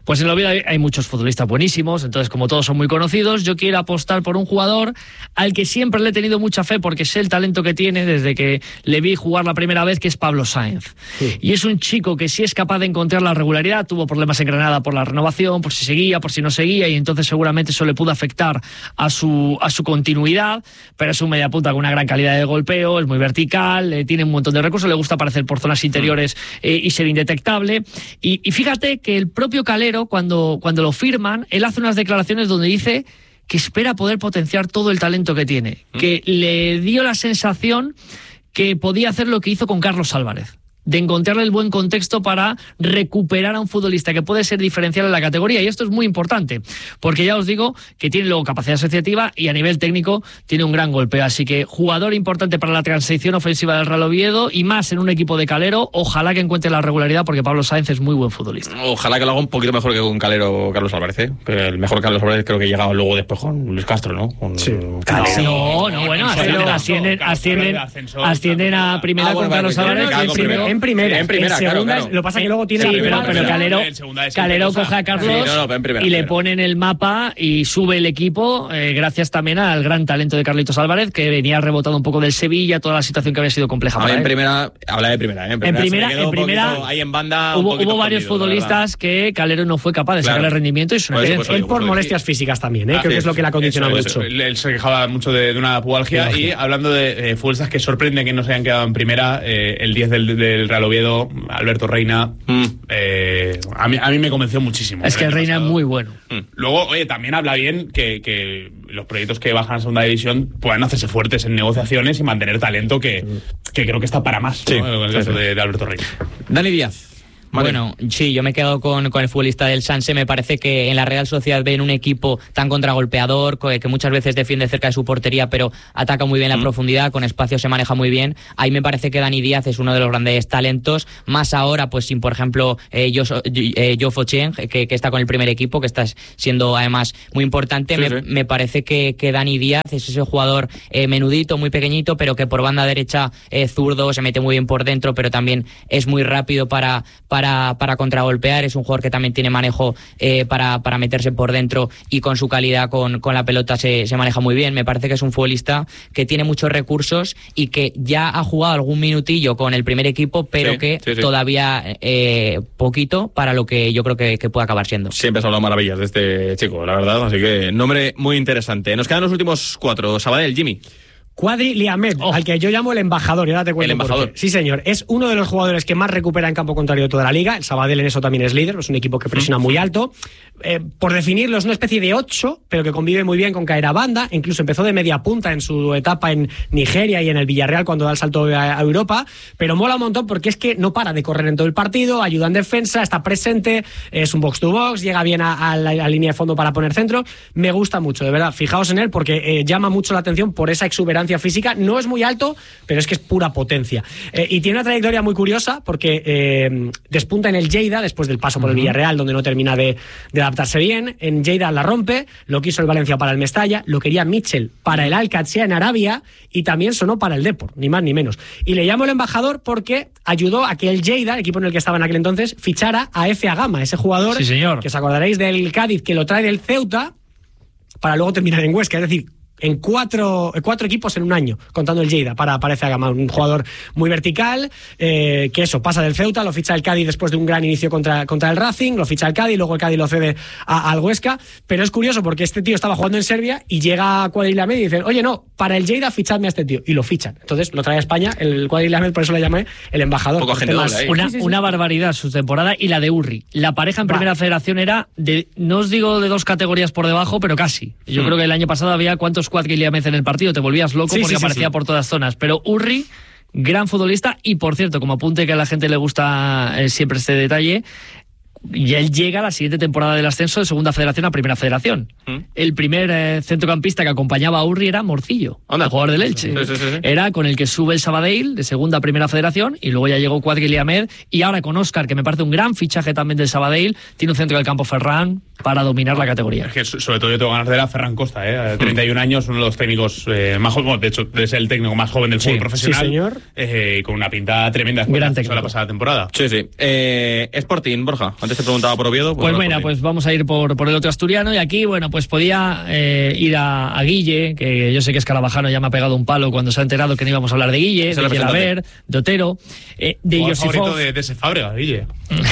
Pues en el Oviedo hay, hay muchos futbolistas buenísimos, entonces como todos son muy conocidos, yo quiero apostar por un jugador al que siempre le he tenido mucha fe porque sé el talento que tiene desde que le vi jugar la primera vez, que es Pablo Sáenz. Sí. Y es un chico que sí es capaz de encontrar la regularidad, tuvo problemas en Granada por la renovación, por si seguía, por si no seguía, y entonces seguramente eso le pudo afectar a su, a su continuidad, pero es un mediapunta con una gran calidad de golpeo, es muy vertical, eh, tiene un montón de recursos, le gusta aparecer por zonas interiores eh, y ser indetectable. Y, y fíjate que el propio Calero, cuando, cuando lo firman, él hace unas declaraciones donde dice que espera poder potenciar todo el talento que tiene, que le dio la sensación que podía hacer lo que hizo con Carlos Álvarez, de encontrarle el buen contexto para recuperar a un futbolista que puede ser diferencial en la categoría, y esto es muy importante, porque ya os digo que tiene luego capacidad asociativa y a nivel técnico tiene un gran golpeo, así que jugador importante para la transición ofensiva del Real Oviedo, y más en un equipo de Calero. Ojalá que encuentre la regularidad, porque Pablo Sáenz es muy buen futbolista. Ojalá que lo haga un poquito mejor que con Calero Carlos Álvarez, ¿eh? Que el mejor Carlos Álvarez creo que llegaba luego después con Luis Castro, ¿no? Con sí. Calero. No, no, bueno, ascienden, ascienden, ascienden, ascienden a primera ah, bueno, con Carlos Álvarez. En primera, en primera, en segunda, claro, claro. Lo que pasa es que luego tiene... Sí, pero, pero Calero, Calero coge a Carlos sí, no, no, en primera, y le pone en el mapa y sube el equipo, eh, gracias también al gran talento de Carlitos Álvarez, que venía rebotado un poco del Sevilla, toda la situación que había sido compleja ah, para en él. primera, habla de primera, ¿eh? En primera, en primera, en primera ahí en banda, hubo, hubo varios futbolistas que Calero no fue capaz de claro. sacar el rendimiento, y es una pues, evidencia. Pues, él por molestias físicas también, ¿eh? Ah, creo sí, que es lo que le ha condicionado eso, mucho. Él, él se quejaba mucho de, de una pubalgia, y hablando de eh, futbolistas que sorprenden que no se hayan quedado en primera, eh, el diez del, del Real Oviedo, Alberto Reina, mm. eh, a, mí, a mí me convenció muchísimo. Es que el Reina pasado. Es muy bueno. Mm. Luego, oye, también habla bien que, que los proyectos que bajan a segunda división puedan hacerse fuertes en negociaciones y mantener talento que, que creo que está para más, sí, ¿no? En el sí, caso sí. De, de Alberto Reina. Dani Díaz. Vale. Bueno, sí, yo me he quedado con, con el futbolista del Sanse. Me parece que en la Real Sociedad ven un equipo tan contragolpeador, que muchas veces defiende cerca de su portería, pero ataca muy bien la mm. profundidad, con espacio se maneja muy bien. Ahí me parece que Dani Díaz es uno de los grandes talentos, más ahora, pues sin, por ejemplo, eh, Jofo Cheng, que, que está con el primer equipo, que está siendo además muy importante. Sí, me, sí. me parece que, que Dani Díaz es ese jugador eh, menudito, muy pequeñito, pero que por banda derecha eh, zurdo, se mete muy bien por dentro, pero también es muy rápido para... para Para, para contragolpear, es un jugador que también tiene manejo eh, para, para meterse por dentro, y con su calidad con, con la pelota se, se maneja muy bien. Me parece que es un futbolista que tiene muchos recursos y que ya ha jugado algún minutillo con el primer equipo, pero sí, que sí, sí. todavía eh, poquito para lo que yo creo que, que puede acabar siendo. Siempre has hablado maravillas de este chico, la verdad, así que nombre muy interesante. Nos quedan los últimos cuatro. Sabadell, Jimmy. Quadri Liamet, oh. al que yo llamo el embajador, y ahora te cuento. El embajador. Por qué. Sí, señor. Es uno de los jugadores que más recupera en campo contrario de toda la liga. El Sabadell en eso también es líder, es un equipo que presiona mm. muy alto. Eh, por definirlo, es una especie de ocho, pero que convive muy bien con caer a banda. Incluso empezó de media punta en su etapa en Nigeria y en el Villarreal cuando da el salto a Europa. Pero mola un montón porque es que no para de correr en todo el partido, ayuda en defensa, está presente, es un box to box, llega bien a, a, la, a la línea de fondo para poner centro. Me gusta mucho, de verdad. Fijaos en él porque eh, llama mucho la atención por esa exuberancia física. No es muy alto, pero es que es pura potencia. Eh, y tiene una trayectoria muy curiosa porque eh, despunta en el Lleida después del paso por el Villarreal, donde no termina de, de adaptarse bien. En Lleida la rompe, lo quiso el Valencia para el Mestalla, lo quería Mitchell para el Al-Qadsiya en Arabia y también sonó para el Depor, ni más ni menos. Y le llamo el embajador porque ayudó a que el Lleida, el equipo en el que estaba en aquel entonces, fichara a Efe Agama, ese jugador sí, señor. que os acordaréis del Cádiz, que lo trae del Ceuta para luego terminar en Huesca, es decir, en cuatro, cuatro equipos en un año, contando el Lleida, para Efe Agama, un jugador muy vertical, eh, que eso, pasa del Ceuta, lo ficha el Cádiz después de un gran inicio contra, contra el Racing, lo ficha el Cádiz, luego el Cádiz lo cede a, al Huesca, pero es curioso porque este tío estaba jugando en Serbia y llega a Quadri Liamet y dicen, oye, no, para el Lleida fichadme a este tío, y lo fichan. Entonces lo trae a España, el Quadri Liamet, por eso le llamé el embajador. Poco gente más, doble, ¿eh? una, sí, sí, sí. una barbaridad su temporada, y la de Urri. La pareja en primera Va. federación era, de, no os digo de dos categorías por debajo, pero casi. Yo hmm. creo que el año pasado había cuántos Quadri Liamet en el partido, te volvías loco sí, porque sí, sí, aparecía sí. por todas zonas, pero Urri, gran futbolista. Y por cierto, como apunte que a la gente le gusta eh, siempre este detalle, y él llega a la siguiente temporada del ascenso de segunda federación a primera federación. ¿Mm? El primer eh, centrocampista que acompañaba a Urri era Morcillo, ¿Onda? el jugador del Elche. Sí, sí, sí, sí. Era con el que sube el Sabadell de segunda a primera federación, y luego ya llegó Quadri Liamet, y ahora con Óscar, que me parece un gran fichaje también del Sabadell, tiene un centro del campo Ferran para dominar la categoría. Es que sobre todo yo tengo ganas de ver a Ferran Costa, ¿eh? treinta y un años, uno de los técnicos eh, más jóvenes, de hecho es el técnico más joven del fútbol sí, profesional, sí, señor. Eh, con una pinta tremenda después de la pasada temporada. Sí, sí. Eh, Sporting, Borja, antes Antes te preguntaba por Oviedo. Pues, pues mira, pues vamos a ir por, por el otro asturiano. Y aquí, bueno, pues podía eh, ir a, a Guille, que yo sé que es Carabajano, ya me ha pegado un palo cuando se ha enterado que no íbamos a hablar de Guille, de Gelaber, de Otero, eh, de Josifov. de, de ese Fábrega, Guille.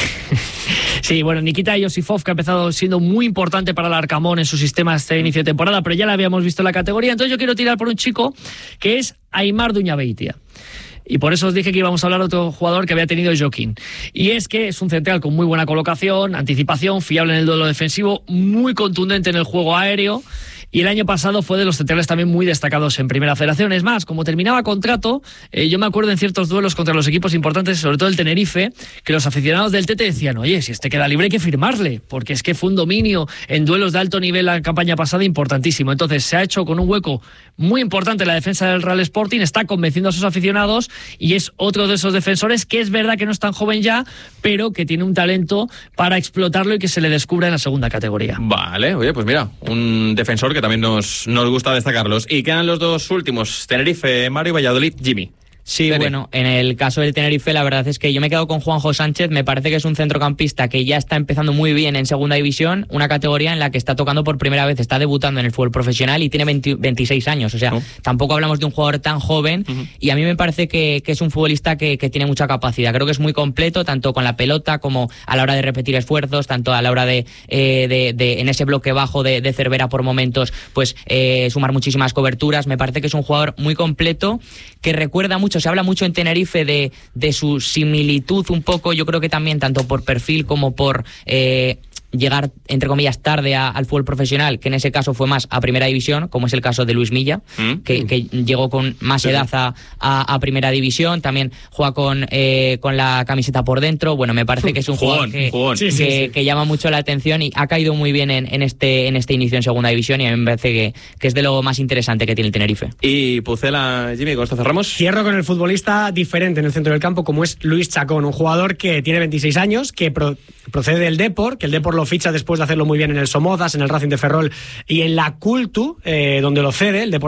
Sí, bueno, Nikita Josifov, que ha empezado siendo muy importante para el Arcamón en su sistema este inicio de temporada, pero ya la habíamos visto en la categoría. Entonces yo quiero tirar por un chico que es Aimar Duñabeitia. Y por eso os dije que íbamos a hablar de otro jugador que había tenido Joaquín. Y es que es un central con muy buena colocación, anticipación, fiable en el duelo defensivo, muy contundente en el juego aéreo. Y el año pasado fue de los centrales también muy destacados en Primera Federación. Es más, como terminaba contrato, eh, yo me acuerdo en ciertos duelos contra los equipos importantes, sobre todo el Tenerife, que los aficionados del Tete decían, oye, si este queda libre hay que firmarle, porque es que fue un dominio en duelos de alto nivel la campaña pasada importantísimo. Entonces se ha hecho con un hueco muy importante en la defensa del Real Sporting, está convenciendo a sus aficionados y es otro de esos defensores que es verdad que no es tan joven ya, pero que tiene un talento para explotarlo y que se le descubra en la segunda categoría. Vale, oye, pues mira, un defensor que también nos, nos gusta destacarlos. Y quedan los dos últimos, Tenerife, Mario, y Valladolid, Jimmy. Sí, Tere. Bueno, en el caso del Tenerife la verdad es que yo me he quedado con Juanjo Sánchez, me parece que es un centrocampista que ya está empezando muy bien en segunda división, una categoría en la que está tocando por primera vez, está debutando en el fútbol profesional y tiene veinte, veintiséis años, o sea, ¿no? Tampoco hablamos de un jugador tan joven uh-huh. y a mí me parece que, que es un futbolista que, que tiene mucha capacidad, creo que es muy completo, tanto con la pelota como a la hora de repetir esfuerzos, tanto a la hora de, eh, de, de en ese bloque bajo de, de Cervera por momentos, pues eh, sumar muchísimas coberturas, me parece que es un jugador muy completo, que recuerda mucho, se habla mucho en Tenerife de, de su similitud un poco, yo creo que también tanto por perfil como por eh, llegar, entre comillas, tarde a, al fútbol profesional, que en ese caso fue más a Primera División, como es el caso de Luis Milla, ¿Mm? que, que llegó con más edad a, a, a Primera División, también juega con, eh, con la camiseta por dentro, bueno, me parece que es un jugador que, sí, sí, que, sí. que llama mucho la atención y ha caído muy bien en, en, este, en este inicio en Segunda División y a mí me parece que, que es de lo más interesante que tiene el Tenerife. Y Pucela, Jimmy, con esto cerramos. Cierro con el futbolista diferente en el centro del campo, como es Luis Chacón, un jugador que tiene veintiséis años, que pro, procede del Depor, que el Depor lo ficha después de hacerlo muy bien en el Somozas, en el Racing de Ferrol y en la Cultu, eh, donde lo cede el Depor